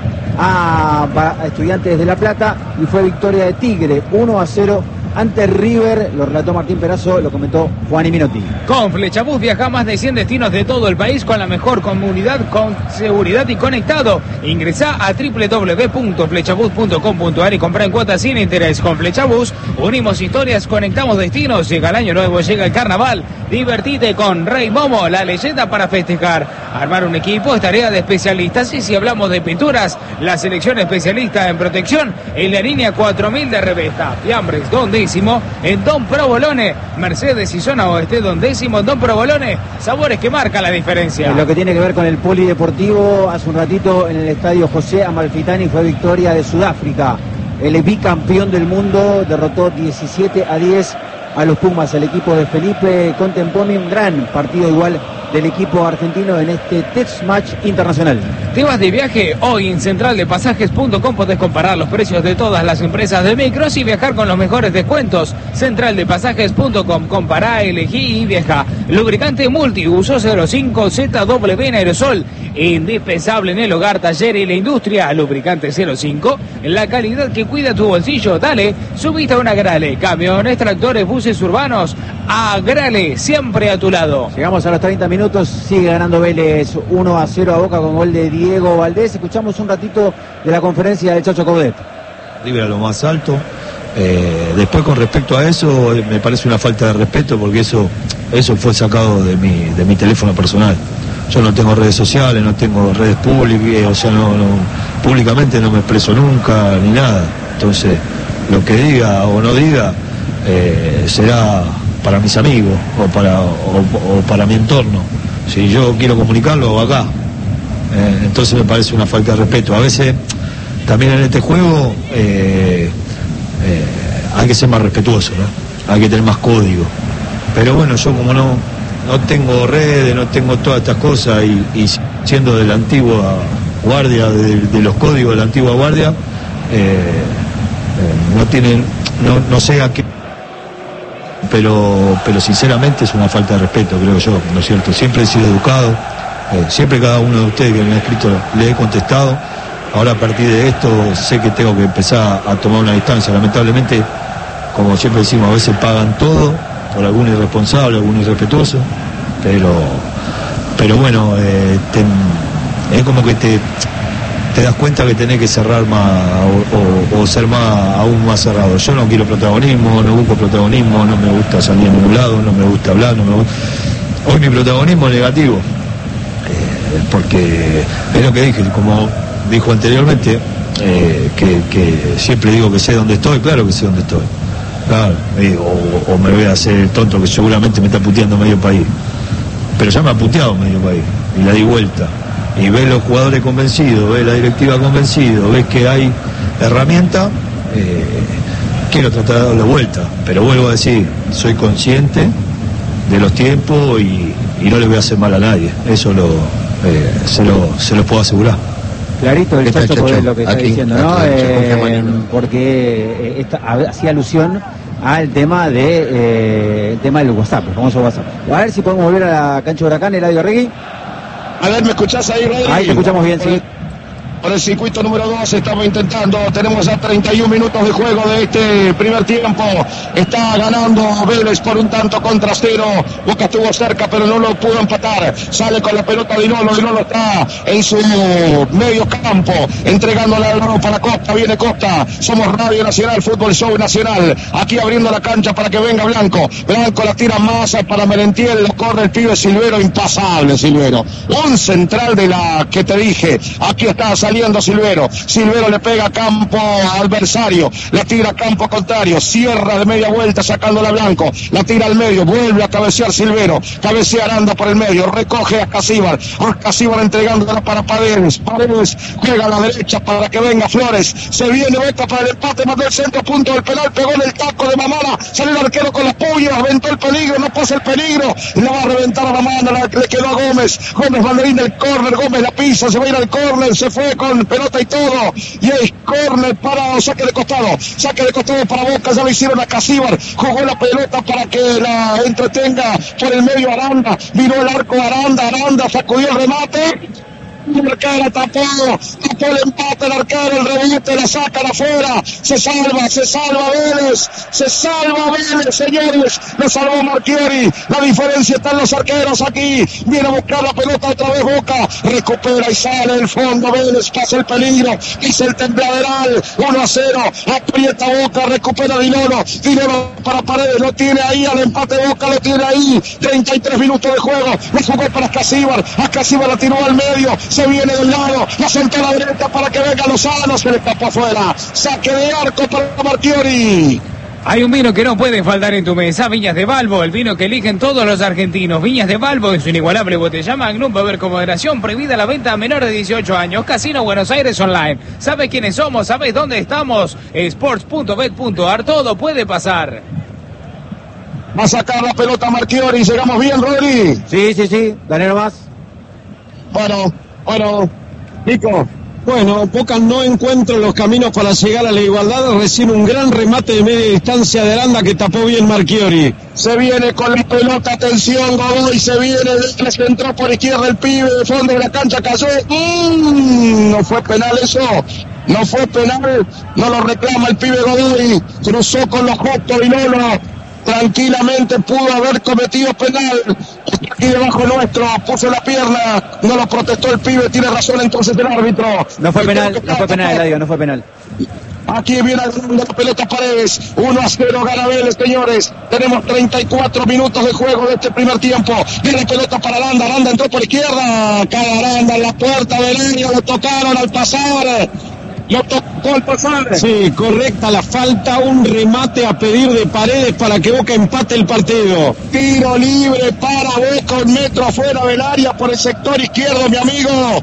a Estudiantes de La Plata, y fue victoria de Tigre uno a cero ante River. Lo relató Martín Perazo, lo comentó Juan y Minotti. Con Flechabús viaja más de cien destinos de todo el país con la mejor comunidad, con seguridad y conectado. Ingresá a doble u doble u doble u punto flechabús punto com punto ar y comprá en cuotas sin interés. Con Flechabús unimos historias, conectamos destinos. Llega el año nuevo, llega el carnaval. Divertite con Rey Momo, la leyenda para festejar. Armar un equipo es tarea de especialistas, y si hablamos de pinturas, la selección especialista en protección en la línea cuatro mil de Revesta. Fiambres, donde en Don Provolone, Mercedes y zona oeste, Don Décimo, Don Provolone, sabores que marcan la diferencia. En lo que tiene que ver con el polideportivo, hace un ratito en el estadio José Amalfitani fue victoria de Sudáfrica. El bicampeón del mundo derrotó diecisiete a diez a los Pumas. El equipo de Felipe Contemponi, un gran partido igual del equipo argentino en este test match internacional. ¿Te vas de viaje? Hoy en central de pasajes punto com podés comparar los precios de todas las empresas de micros y viajar con los mejores descuentos. central de pasajes punto com, compará, elegí y viaja. Lubricante multiuso cero cinco Z W en aerosol, indispensable en el hogar, taller y la industria. Lubricante cero cinco, la calidad que cuida tu bolsillo. Dale, subiste a una Grale. Camiones, tractores, buses urbanos, a Grale, siempre a tu lado. Llegamos a los treinta minutos, sigue ganando Vélez uno a cero a Boca con gol de Diego Valdés. Escuchamos un ratito de la conferencia del Chacho Coudet. Arriba a lo más alto. Eh, después con respecto a eso, me parece una falta de respeto porque eso, eso fue sacado de mi, de mi teléfono personal. Yo no tengo redes sociales, no tengo redes públicas, o sea, no, no, públicamente no me expreso nunca ni nada. Entonces, lo que diga o no diga eh, será para mis amigos o para, o, o para mi entorno. Si yo quiero comunicarlo, hago acá. Eh, entonces me parece una falta de respeto. A veces, también en este juego, eh, eh, hay que ser más respetuoso, ¿no? Hay que tener más código. Pero bueno, yo como no, no tengo redes, no tengo todas estas cosas y, y siendo de la antigua guardia, de, de los códigos de la antigua guardia, eh, eh, no tienen, no, no sé a qué, pero, pero sinceramente es una falta de respeto, creo yo, ¿no es cierto? Siempre he sido educado, eh, siempre cada uno de ustedes que me ha escrito le he contestado. Ahora a partir de esto sé que tengo que empezar a tomar una distancia. Lamentablemente, como siempre decimos, a veces pagan todo por algún irresponsable, algún irrespetuoso, pero, pero bueno, eh, te, es como que te, te das cuenta que tenés que cerrar más o, o, o ser más, aún más cerrado. Yo no quiero protagonismo, no busco protagonismo, no me gusta salir en ningún lado, no me gusta hablar, no me gusta... Hoy mi protagonismo es negativo, eh, porque es lo que dije, como dijo anteriormente, eh, que, que siempre digo que sé dónde estoy, claro que sé dónde estoy. Claro, eh, o, o me voy a hacer el tonto que seguramente me está puteando medio país. Pero ya me ha puteado medio país y la di vuelta. Y ves los jugadores convencidos, ves la directiva convencido, ves que hay herramienta, eh, quiero tratar de darle vuelta. Pero vuelvo a decir, soy consciente de los tiempos y, y no le voy a hacer mal a nadie. Eso lo, eh, se lo, se lo puedo asegurar. Clarito el Chacho Coudet lo que está aquí, diciendo, ¿no? aquí, Eh, porque eh, esta, hacía alusión al tema de eh, el tema del WhatsApp, el famoso WhatsApp. A ver si podemos volver a la cancha de Huracán, Eladio Arregui. A ver, ¿me escuchás ahí, Rodri? Ahí te escuchamos bien, sí. Por el circuito número dos estamos intentando, tenemos ya treinta y un minutos de juego de este primer tiempo, está ganando Vélez por un tanto contra cero, Boca estuvo cerca pero no lo pudo empatar, sale con la pelota Dinolo, Dinolo está en su medio campo, entregándola al lado para Costa, viene Costa, somos Radio Nacional, Fútbol Show Nacional, aquí abriendo la cancha para que venga Blanco, Blanco la tira más para Merentiel, lo corre el pibe Silvero, impasable Silvero, un central de la que te dije, aquí está saliendo Silvero, Silvero le pega a campo adversario, la tira a campo contrario, cierra de media vuelta sacándola a Blanco, la tira al medio, vuelve a cabecear Silvero, cabecea Aranda por el medio, recoge a Casíbar, a Casíbar entregándola para Paredes, Paredes juega a la derecha para que venga Flores, se viene Boca para el empate, mandó el centro, punto del penal, pegó en el taco de Mamana, salió el arquero con las puñas, aventó el peligro, no pasa el peligro, la va a reventar a Mamana, la, le quedó a Gómez, Gómez banderín del córner, Gómez la pisa, se va a ir al córner, se fue con pelota y todo, y es córner para saque de costado, saque de costado para Boca, ya lo hicieron a Casíbar, jugó la pelota para que la entretenga por el medio Aranda, vino el arco Aranda, Aranda sacudió el remate, el arquero tapó, tapó el empate, el arquero, el rebote, la sacan afuera, se salva, se salva Vélez, se salva Vélez, señores, lo salvó Marchiori, la diferencia está en los arqueros aquí, viene a buscar la pelota otra vez Boca, recupera y sale el fondo, Vélez pasa el peligro, hizo el tembladeral, uno a cero, aprieta Boca, recupera Dinolo, Dinolo para Paredes, lo tiene ahí, al empate Boca lo tiene ahí, treinta y tres minutos de juego, lo jugó para Casíbar, a Casíbar la tiró al medio, se viene del lado, la sentó a la derecha para que venga Lozano, se le escapó afuera, saque de arco para Marchiori. Hay un vino que no puede faltar en tu mesa, Viñas de Balbo, el vino que eligen todos los argentinos. Viñas de Balbo en su inigualable botella Magnum, beber con moderación, prohibida la venta a menores de dieciocho años. Casino Buenos Aires Online. ¿Sabes quiénes somos? ¿Sabes dónde estamos? sports punto bet punto ar, todo puede pasar. Va a sacar la pelota Marchiori. ¿Llegamos bien, Rodri? Sí, sí, sí. Dale nomás. Bueno, bueno. Nico. Bueno, Boca no encuentra los caminos para llegar a la igualdad. Recién un gran remate de media distancia de Aranda que tapó bien Marchiori. Se viene con la pelota, atención, Godoy, se viene, se entró por izquierda el pibe, de fondo de la cancha cayó. Mm, no fue penal eso, no fue penal, no lo reclama el pibe Godoy, cruzó con los Jotos y Lolo. Tranquilamente pudo haber cometido penal. Aquí debajo nuestro, puso la pierna, no lo protestó el pibe, tiene razón entonces el árbitro. No fue penal, no fue penal, Eladio, no fue penal. Aquí viene la pelota Paredes, uno a cero gana Vélez, señores. Tenemos treinta y cuatro minutos de juego de este primer tiempo. Viene la pelota para Aranda, Aranda entró por izquierda, cae Aranda en la puerta del área, lo tocaron al pasar. Lo tocó al pasar. Sí, correcta la falta, un remate a pedir de Paredes para que Boca empate el partido. Tiro libre para Boca, un metro afuera del área por el sector izquierdo, mi amigo.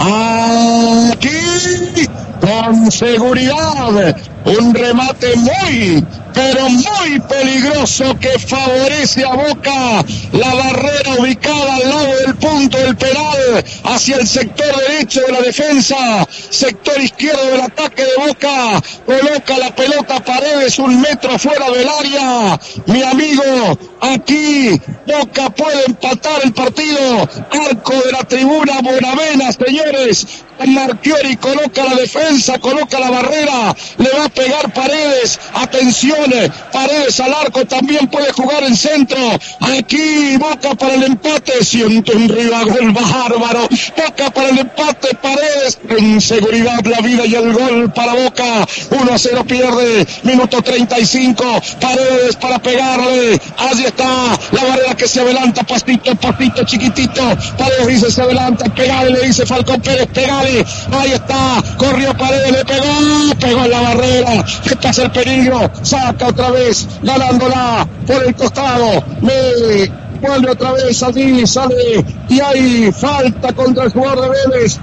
Aquí, con seguridad, un remate muy, pero muy peligroso que favorece a Boca. La barrera ubicada al lado del punto del penal, hacia el sector derecho de la defensa, sector izquierdo del ataque de Boca. Coloca la pelota Paredes un metro fuera del área. Mi amigo, aquí Boca puede empatar el partido. Arco de la tribuna Bonavena, señores. Marchiori coloca la defensa, coloca la barrera, le va a pegar Paredes, atención, Paredes al arco, también puede jugar en centro, aquí Boca para el empate, siente un ribagol bárbaro, Boca para el empate, Paredes, en seguridad la vida y el gol para Boca, uno a cero pierde, minuto treinta y cinco, Paredes para pegarle, allí está, la barrera que se adelanta, pastito, pastito, chiquitito, Paredes dice se adelanta, pegale, le dice Falcón Pérez, pegale, ahí está, corrió Paredes, le pegó, pegó en la barrera, está el peligro, saca otra vez, ganándola por el costado, me vuelve otra vez allí, sale, y hay falta contra el jugador de Vélez,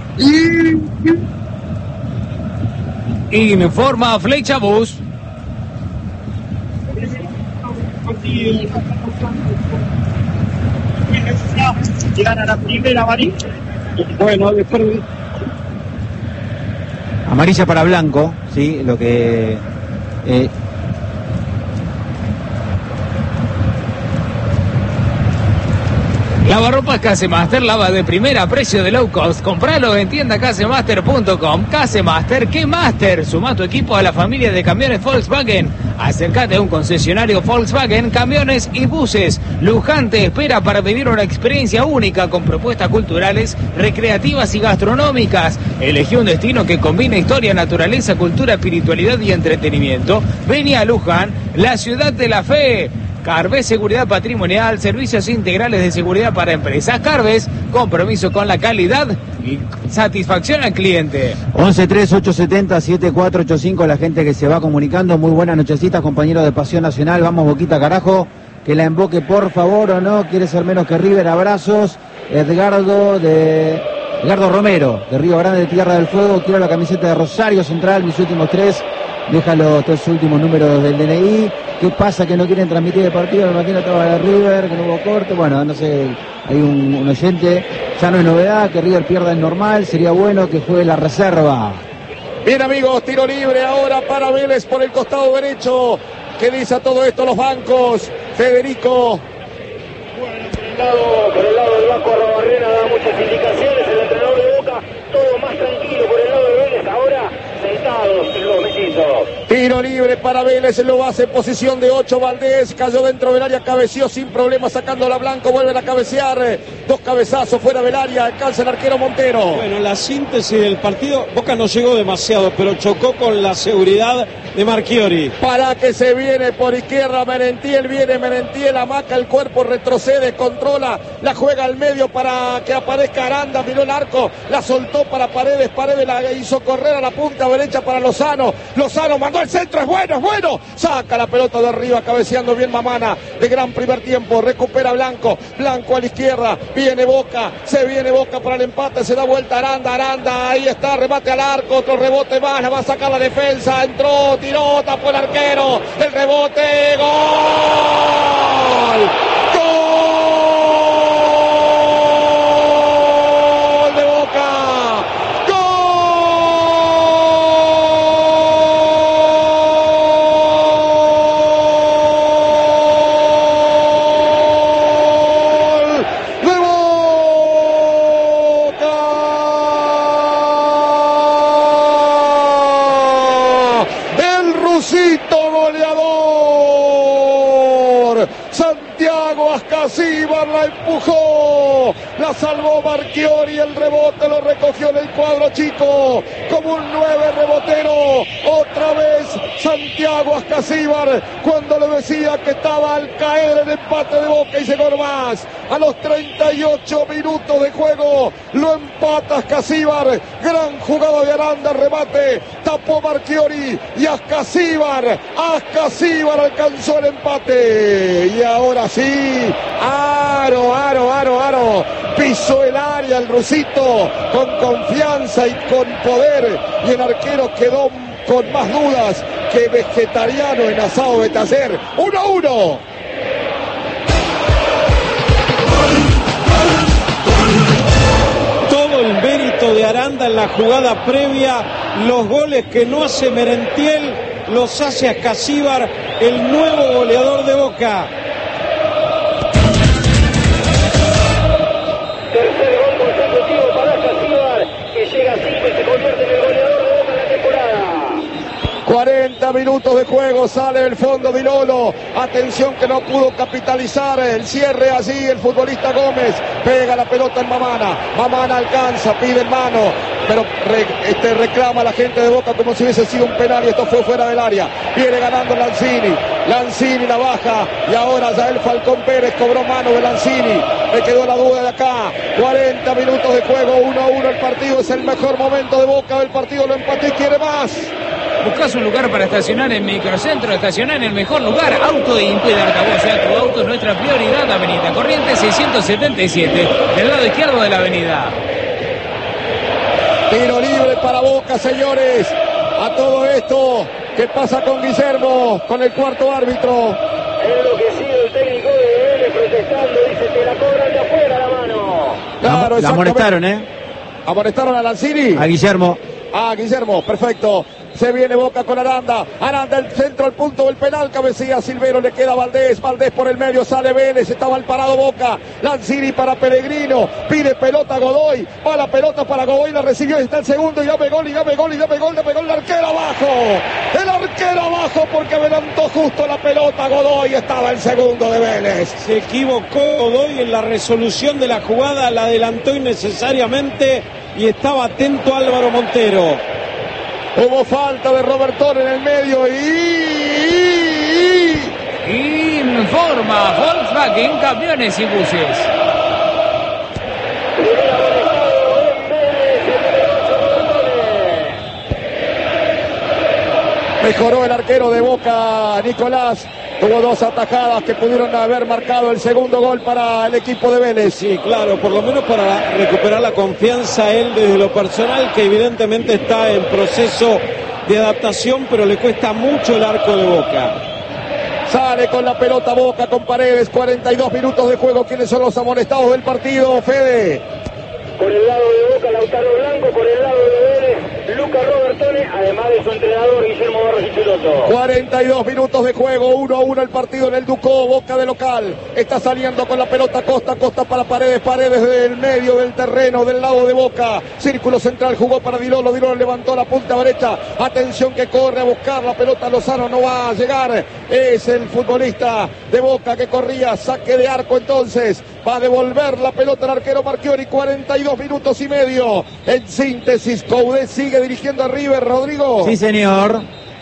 y... Informa Flecha Bus. Llegan a la primera amarilla. Bueno, después... Amarilla para Blanco, sí, lo que... Eh, Lavarropas Casemaster, lava de primera a precio de low cost. Compralo en tienda casemaster punto com. Casemaster, ¿qué Master? Suma tu equipo a la familia de camiones Volkswagen. Acércate a un concesionario Volkswagen, camiones y buses. Luján te espera para vivir una experiencia única con propuestas culturales, recreativas y gastronómicas. Elegí un destino que combina historia, naturaleza, cultura, espiritualidad y entretenimiento. Vení a Luján, la ciudad de la fe. Carves Seguridad Patrimonial, servicios integrales de seguridad para empresas. Carves, compromiso con la calidad y satisfacción al cliente. once tres ocho setenta siete cuatro ocho cinco, la gente que se va comunicando. Muy buenas nochecitas, compañeros de Pasión Nacional. Vamos, Boquita, carajo. Que la emboque, por favor, o no. Quiere ser menos que River. Abrazos. Edgardo de... Edgardo Romero, de Río Grande, de Tierra del Fuego. Quiero la camiseta de Rosario Central, mis últimos tres. Deja los tres últimos números del D N I. ¿Qué pasa que no quieren transmitir el partido? Me imagino que estaba de River, que no hubo corte. Bueno, no sé, hay un, un oyente. Ya no hay novedad, que River pierda el normal. Sería bueno que juegue la reserva. Bien, amigos, tiro libre ahora para Vélez por el costado derecho. ¿Qué dice a todo esto los bancos? Federico. Bueno, por el lado, por el lado del banco Arrobarrena da muchas indicaciones. El entrenador de Boca, todo más tranquilo por el lado de Vélez. Ahora sentados los mellizos. Tiro libre para Vélez, lo hace en posición de ocho. Valdés cayó dentro del área, cabeció sin problema, sacándola Blanco, vuelven a cabecear. Dos cabezazos fuera del área, alcanza el arquero Montero. Bueno, la síntesis del partido, Boca no llegó demasiado, pero chocó con la seguridad de Marchiori. Para que se viene por izquierda Merentiel, viene Merentiel, amaca el cuerpo, retrocede, controla, la juega al medio para que aparezca Aranda, miró el arco, la soltó para Paredes, Paredes la hizo correr a la punta derecha para Lozano, Lozano mandó el centro es bueno, es bueno. Saca la pelota de arriba, cabeceando bien Mamana. De gran primer tiempo, recupera Blanco. Blanco a la izquierda, viene Boca, se viene Boca para el empate, se da vuelta Aranda, Aranda, ahí está, remate al arco, otro rebote más, la va a sacar la defensa, entró, tiró, tapó el arquero, el rebote, gol. ¡Gol de Boca! ¡Gol de Boca! El rusito goleador. Santiago Ascasíbar la empujó, la salvó Marchiori, el rebote lo recogió en el cuadro chico, como un nueve rebotero, otra vez Santiago Ascasíbar, cuando le decía que estaba al caer el empate de Boca y llegó más, a los treinta y ocho minutos de juego, lo empata Ascasíbar, gran jugada de Aranda, remate, tapó Marchiori y Ascasíbar, Ascasíbar alcanzó el empate, y ahora sí, aro, aro, aro, aro, pisó el área el rusito con confianza y con poder, y el arquero quedó con más dudas que vegetariano en asado de taller. uno a uno. Todo el mérito de Aranda en la jugada previa, los goles que no hace Merentiel los hace Ascasíbar, el nuevo goleador de Boca. Tercer gol consecutivo para Ascasíbar, que llega así y se convierte en el goleador de Boca en la temporada. cuarenta minutos de juego, sale el fondo Di Lolo, atención que no pudo capitalizar el cierre allí el futbolista Gómez, pega la pelota en Mamana, Mamana alcanza, pide en mano, pero re, este, reclama a la gente de Boca como si hubiese sido un penal y esto fue fuera del área, viene ganando Lanzini, Lanzini la baja y ahora Yael Falcón Pérez cobró mano de Lanzini, le quedó la duda de acá, cuarenta minutos de juego, uno a uno el partido, es el mejor momento de Boca del partido, lo empató y quiere más. Buscas un lugar para estacionar en Microcentro, estacionar en el mejor lugar, Auto de Impu y de Arcabó, sea tu auto es nuestra prioridad, Avenida Corrientes seiscientos setenta y siete, del lado izquierdo de la avenida. Tiro libre para Boca, señores. A todo esto, ¿qué pasa con Guillermo, con el cuarto árbitro? Enloquecido el técnico de Vélez protestando, dice que la cobran de afuera la mano. Claro, la, la amonestaron, ¿eh? ¿Amonestaron a Lanzini? A Guillermo. Ah, Guillermo, perfecto. Se viene Boca con Aranda. Aranda el centro al punto del penal. Cabecilla Silvero, le queda Valdés. Valdés por el medio, sale Vélez. Estaba el parado Boca. Lanzini para Pellegrino. Pide pelota Godoy. Va la pelota para Godoy. La recibió y está el segundo. Y dame gol, y dame gol, y dame gol, dame gol. El arquero abajo. El arquero abajo porque adelantó justo la pelota Godoy. Estaba el segundo de Vélez. Se equivocó Godoy en la resolución de la jugada. La adelantó innecesariamente y estaba atento Álvaro Montero. Hubo falta de Robertón en el medio y... Informa Volkswagen Camiones y Buses. Mejoró el arquero de Boca, Nicolás. Tuvo dos atajadas que pudieron haber marcado el segundo gol para el equipo de Vélez. Sí, claro, por lo menos para recuperar la confianza él desde lo personal, que evidentemente está en proceso de adaptación, pero le cuesta mucho el arco de Boca. Sale con la pelota Boca con Paredes, cuarenta y dos minutos de juego. ¿Quiénes son los amonestados del partido, Fede? Por el lado de Boca, Lautaro Blanco, por el lado de Vélez, Luca Robertone, además de su entrenador Guillermo Barros Ichiloto. cuarenta y dos minutos de juego, uno a uno el partido en el Ducó, Boca de local. Está saliendo con la pelota Costa, Costa para Paredes, Paredes del medio del terreno, del lado de Boca. Círculo central, jugó para Di Lolo, Di Lolo levantó la punta derecha. Atención que corre a buscar la pelota, Lozano no va a llegar. Es el futbolista de Boca que corría, saque de arco entonces. Va a devolver la pelota al arquero Marchiori, cuarenta y dos minutos y medio. En síntesis, Coudet sigue dirigiendo a River, Rodrigo. Sí, señor.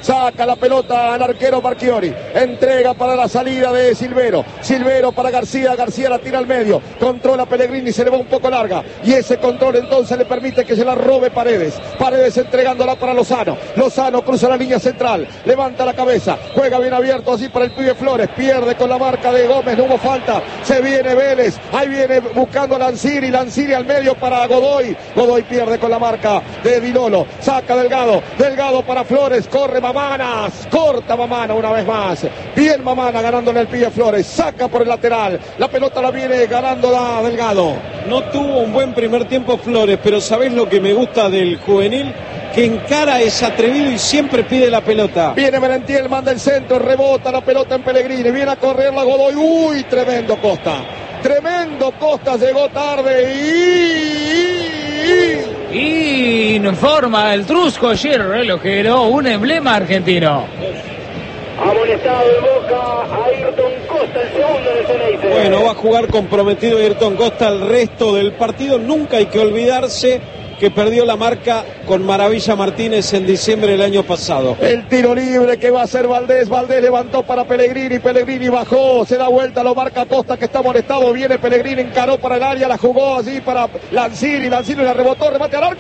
Saca la pelota al arquero Marchiori. Entrega para la salida de Silvero. Silvero para García. García la tira al medio. Controla Pellegrini. Se le va un poco larga. Y ese control entonces le permite que se la robe Paredes. Paredes entregándola para Lozano. Lozano cruza la línea central. Levanta la cabeza. Juega bien abierto así para el pibe Flores. Pierde con la marca de Gómez. No hubo falta. Se viene Vélez. Ahí viene buscando a Lanzini. Lanzini al medio para Godoy. Godoy pierde con la marca de Dilolo. Saca Delgado. Delgado para Flores. Corre Mamanas. Corta Mamana una vez más. Bien Mamana ganándole al pibe Flores. Saca por el lateral. La pelota la viene ganando la Delgado. No tuvo un buen primer tiempo Flores, pero ¿sabés lo que me gusta del juvenil? Que encara, es atrevido y siempre pide la pelota. Viene Merentiel, manda el centro, rebota la pelota en Pellegrini. Viene a correr la Godoy. Uy, tremendo Costa. Tremendo Costa, llegó tarde y... Y informa el Trusco Giro relojero, un emblema argentino. Amonestado en Boca, Ayrton Costa, el segundo del Ceneice. Bueno, va a jugar comprometido Ayrton Costa el resto del partido. Nunca hay que olvidarse que perdió la marca con Maravilla Martínez en diciembre del año pasado. El tiro libre que va a hacer Valdés. Valdés levantó para Pellegrini. Pellegrini bajó, se da vuelta, lo marca Costa que está molestado. Viene Pellegrini, encaró para el área, la jugó así para Lanzini. Lanzini la rebotó, remate al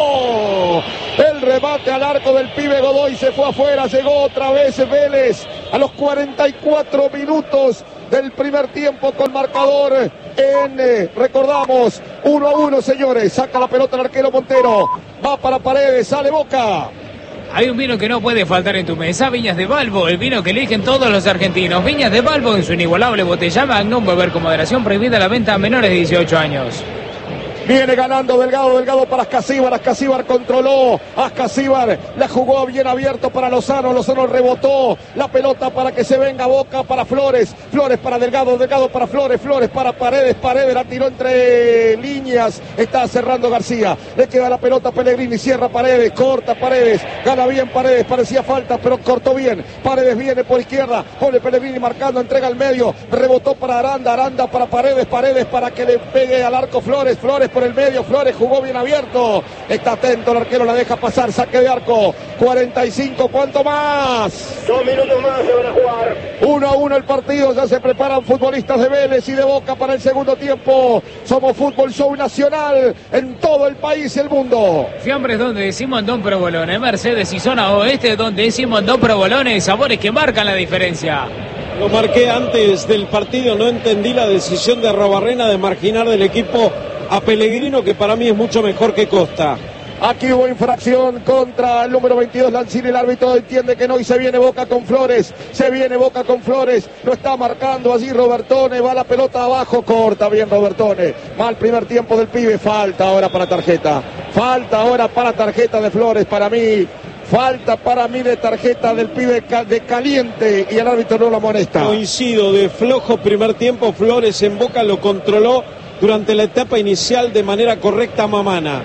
arco. El remate al arco del pibe Godoy se fue afuera. Llegó otra vez Vélez a los cuarenta y cuatro minutos del primer tiempo con marcador en, eh, recordamos, uno a uno, señores. Saca la pelota el arquero Montero. Va para Paredes, sale Boca. Hay un vino que no puede faltar en tu mesa, Viñas de Balbo, el vino que eligen todos los argentinos. Viñas de Balbo en su inigualable botella Magnum, beber con moderación, prohibida la venta a menores de dieciocho años. Viene ganando Delgado, Delgado para Ascasíbar, Ascasíbar controló, Ascasíbar la jugó bien abierto para Lozano, Lozano rebotó la pelota para que se venga Boca para Flores, Flores para Delgado, Delgado para Flores, Flores para Paredes, Paredes la tiró entre líneas, está cerrando García, le queda la pelota a Pellegrini, cierra Paredes, corta Paredes, gana bien Paredes, parecía falta pero cortó bien, Paredes viene por izquierda, pone Pellegrini marcando, entrega al medio, rebotó para Aranda, Aranda para Paredes, Paredes para que le pegue al arco Flores, Flores por el medio, Flores jugó bien abierto, está atento el arquero, la deja pasar, saque de arco, cuarenta y cinco, ¿cuánto más? Dos minutos más se van a jugar. Uno a uno el partido, ya se preparan futbolistas de Vélez y de Boca para el segundo tiempo. Somos Fútbol Show Nacional en todo el país y el mundo. Fiambres donde decimos Don Provolone, Mercedes y zona oeste donde decimos Don Provolone, sabores que marcan la diferencia. Lo marqué antes del partido, no entendí la decisión de Arrobarrena de marginar del equipo a Pellegrino, que para mí es mucho mejor que Costa. Aquí hubo infracción contra el número veintidós, Lanzini, el árbitro entiende que no y se viene Boca con Flores, se viene Boca con Flores, lo está marcando allí Robertone, va la pelota abajo, corta bien Robertone, mal primer tiempo del pibe, falta ahora para tarjeta, falta ahora para tarjeta de Flores, para mí, falta para mí de tarjeta del pibe de Caliente y el árbitro no lo amonesta. Coincido, de flojo primer tiempo, Flores en Boca lo controló durante la etapa inicial de manera correcta Mamana.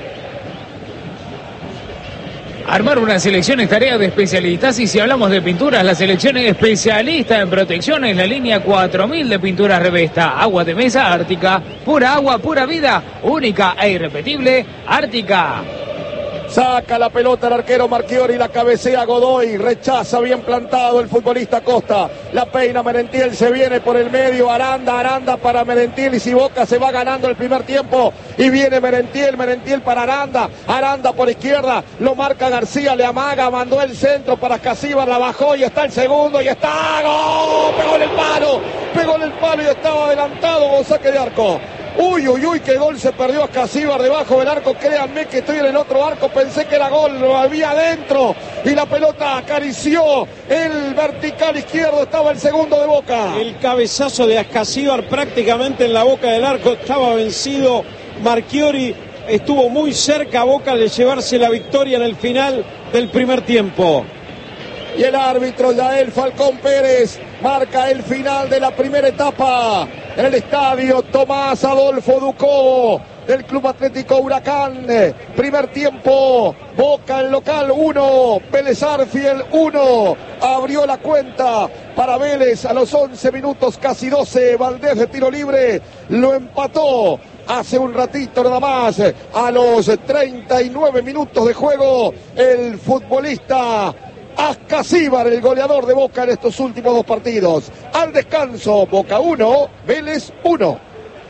Armar una selección es tarea de especialistas y si hablamos de pinturas, la selección es especialista en protección en la línea cuatro mil de pinturas Revesta. Agua de mesa Ártica, pura agua, pura vida, única e irrepetible, Ártica. Saca la pelota el arquero Marchiori, la cabecea Godoy, rechaza bien plantado el futbolista Costa, la peina Merentiel, se viene por el medio, Aranda, Aranda para Merentiel y si Boca se va ganando el primer tiempo y viene Merentiel, Merentiel para Aranda, Aranda por izquierda, lo marca García, le amaga, mandó el centro para Ascasíbar, la bajó y está el segundo y está, ¡gol! Pegó en el palo, pegó en el palo y estaba adelantado con saque de arco. Uy, uy, uy, qué gol se perdió Ascasíbar debajo del arco, créanme que estoy en el otro arco, pensé que era gol, lo había adentro y la pelota acarició el vertical izquierdo, estaba el segundo de Boca. El cabezazo de Ascasíbar prácticamente en la boca del arco, estaba vencido Marchiori, estuvo muy cerca a Boca de llevarse la victoria en el final del primer tiempo. Y el árbitro Yael Falcón Pérez marca el final de la primera etapa en el estadio Tomás Adolfo Ducó del Club Atlético Huracán. Primer tiempo, Boca en local uno, Vélez Arfiel uno. Abrió la cuenta para Vélez a los once minutos, casi doce. Valdés de tiro libre lo empató hace un ratito nada más. A los treinta y nueve minutos de juego, el futbolista Ascasíbar, el goleador de Boca en estos últimos dos partidos. Al descanso, Boca uno, Vélez uno.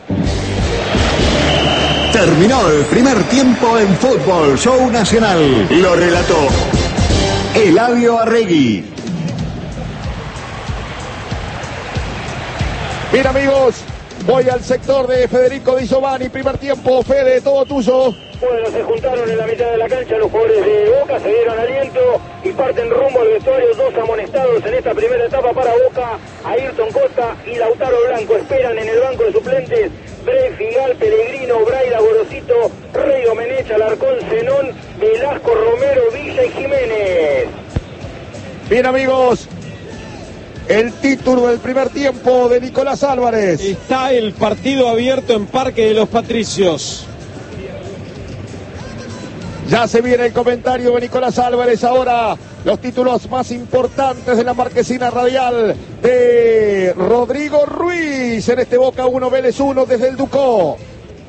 Terminó el primer tiempo en Fútbol Show Nacional. Lo relató Eladio Arregui. Bien, amigos, voy al sector de Federico Di Giovanni. Primer tiempo, Fede, todo tuyo. Bueno, se juntaron en la mitad de la cancha los jugadores de Boca, se dieron aliento y parten rumbo al vestuario. Dos amonestados en esta primera etapa para Boca. Ayrton Costa y Lautaro Blanco esperan en el banco de suplentes. Bray, Figal, Pellegrino, Braida, Gorosito, Rey Domenech, Alarcón, Zenón, Velasco, Romero, Villa y Jiménez. Bien, amigos, el título del primer tiempo de Nicolás Álvarez. Está el partido abierto en Parque de los Patricios. Ya se viene el comentario de Nicolás Álvarez. Ahora los títulos más importantes de la marquesina radial de Rodrigo Ruiz en este Boca uno, Vélez uno desde el Ducó.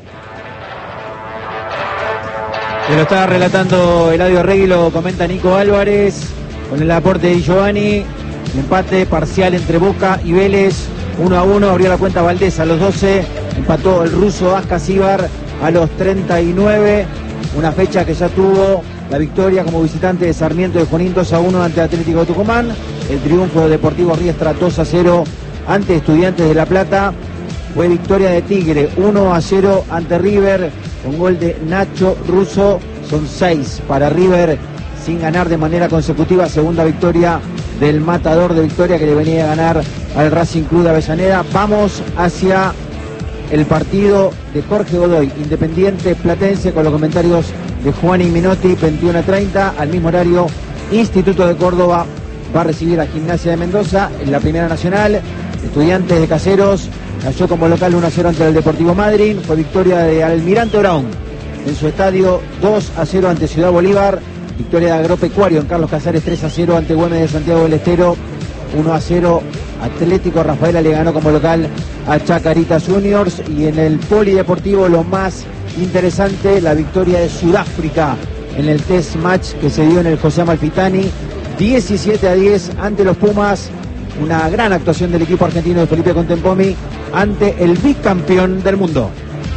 Se lo estaba relatando Eladio Arregui, lo comenta Nico Álvarez con el aporte de Di Giovanni. El empate parcial entre Boca y Vélez, uno a uno. Abrió la cuenta Valdés a los doce. Empató el ruso Ascasíbar a los treinta y nueve. Una fecha que ya tuvo la victoria como visitante de Sarmiento de Junín dos a uno ante Atlético de Tucumán. El triunfo de Deportivo Riestra dos a cero ante Estudiantes de La Plata. Fue victoria de Tigre uno a cero ante River con gol de Nacho Russo. Son seis para River sin ganar de manera consecutiva. Segunda victoria del Matador de Victoria, que le venía a ganar al Racing Club de Avellaneda. Vamos hacia el partido de Jorge Godoy, Independiente Platense, con los comentarios de Juan y Minotti. Veintiuno a treinta, al mismo horario, Instituto de Córdoba va a recibir a Gimnasia de Mendoza en la Primera Nacional. Estudiantes de Caseros cayó como local uno a cero ante el Deportivo Madryn. Fue victoria de Almirante Brown en su estadio dos a cero ante Ciudad Bolívar. Victoria de Agropecuario en Carlos Casares tres a cero ante Güemes de Santiago del Estero. uno a cero Atlético Rafaela le ganó como local a Chacarita Juniors. Y en el polideportivo lo más interesante, la victoria de Sudáfrica en el test match que se dio en el José Amalfitani, diecisiete a diez ante los Pumas. Una gran actuación del equipo argentino de Felipe Contempomi ante el bicampeón del mundo.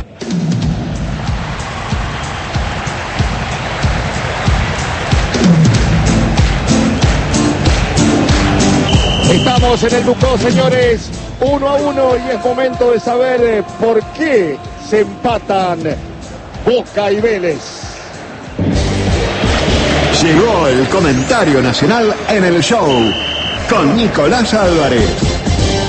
Estamos en el Ducó, señores, uno a uno, y es momento de saber por qué se empatan Boca y Vélez. Llegó el comentario nacional en el show con Nicolás Álvarez.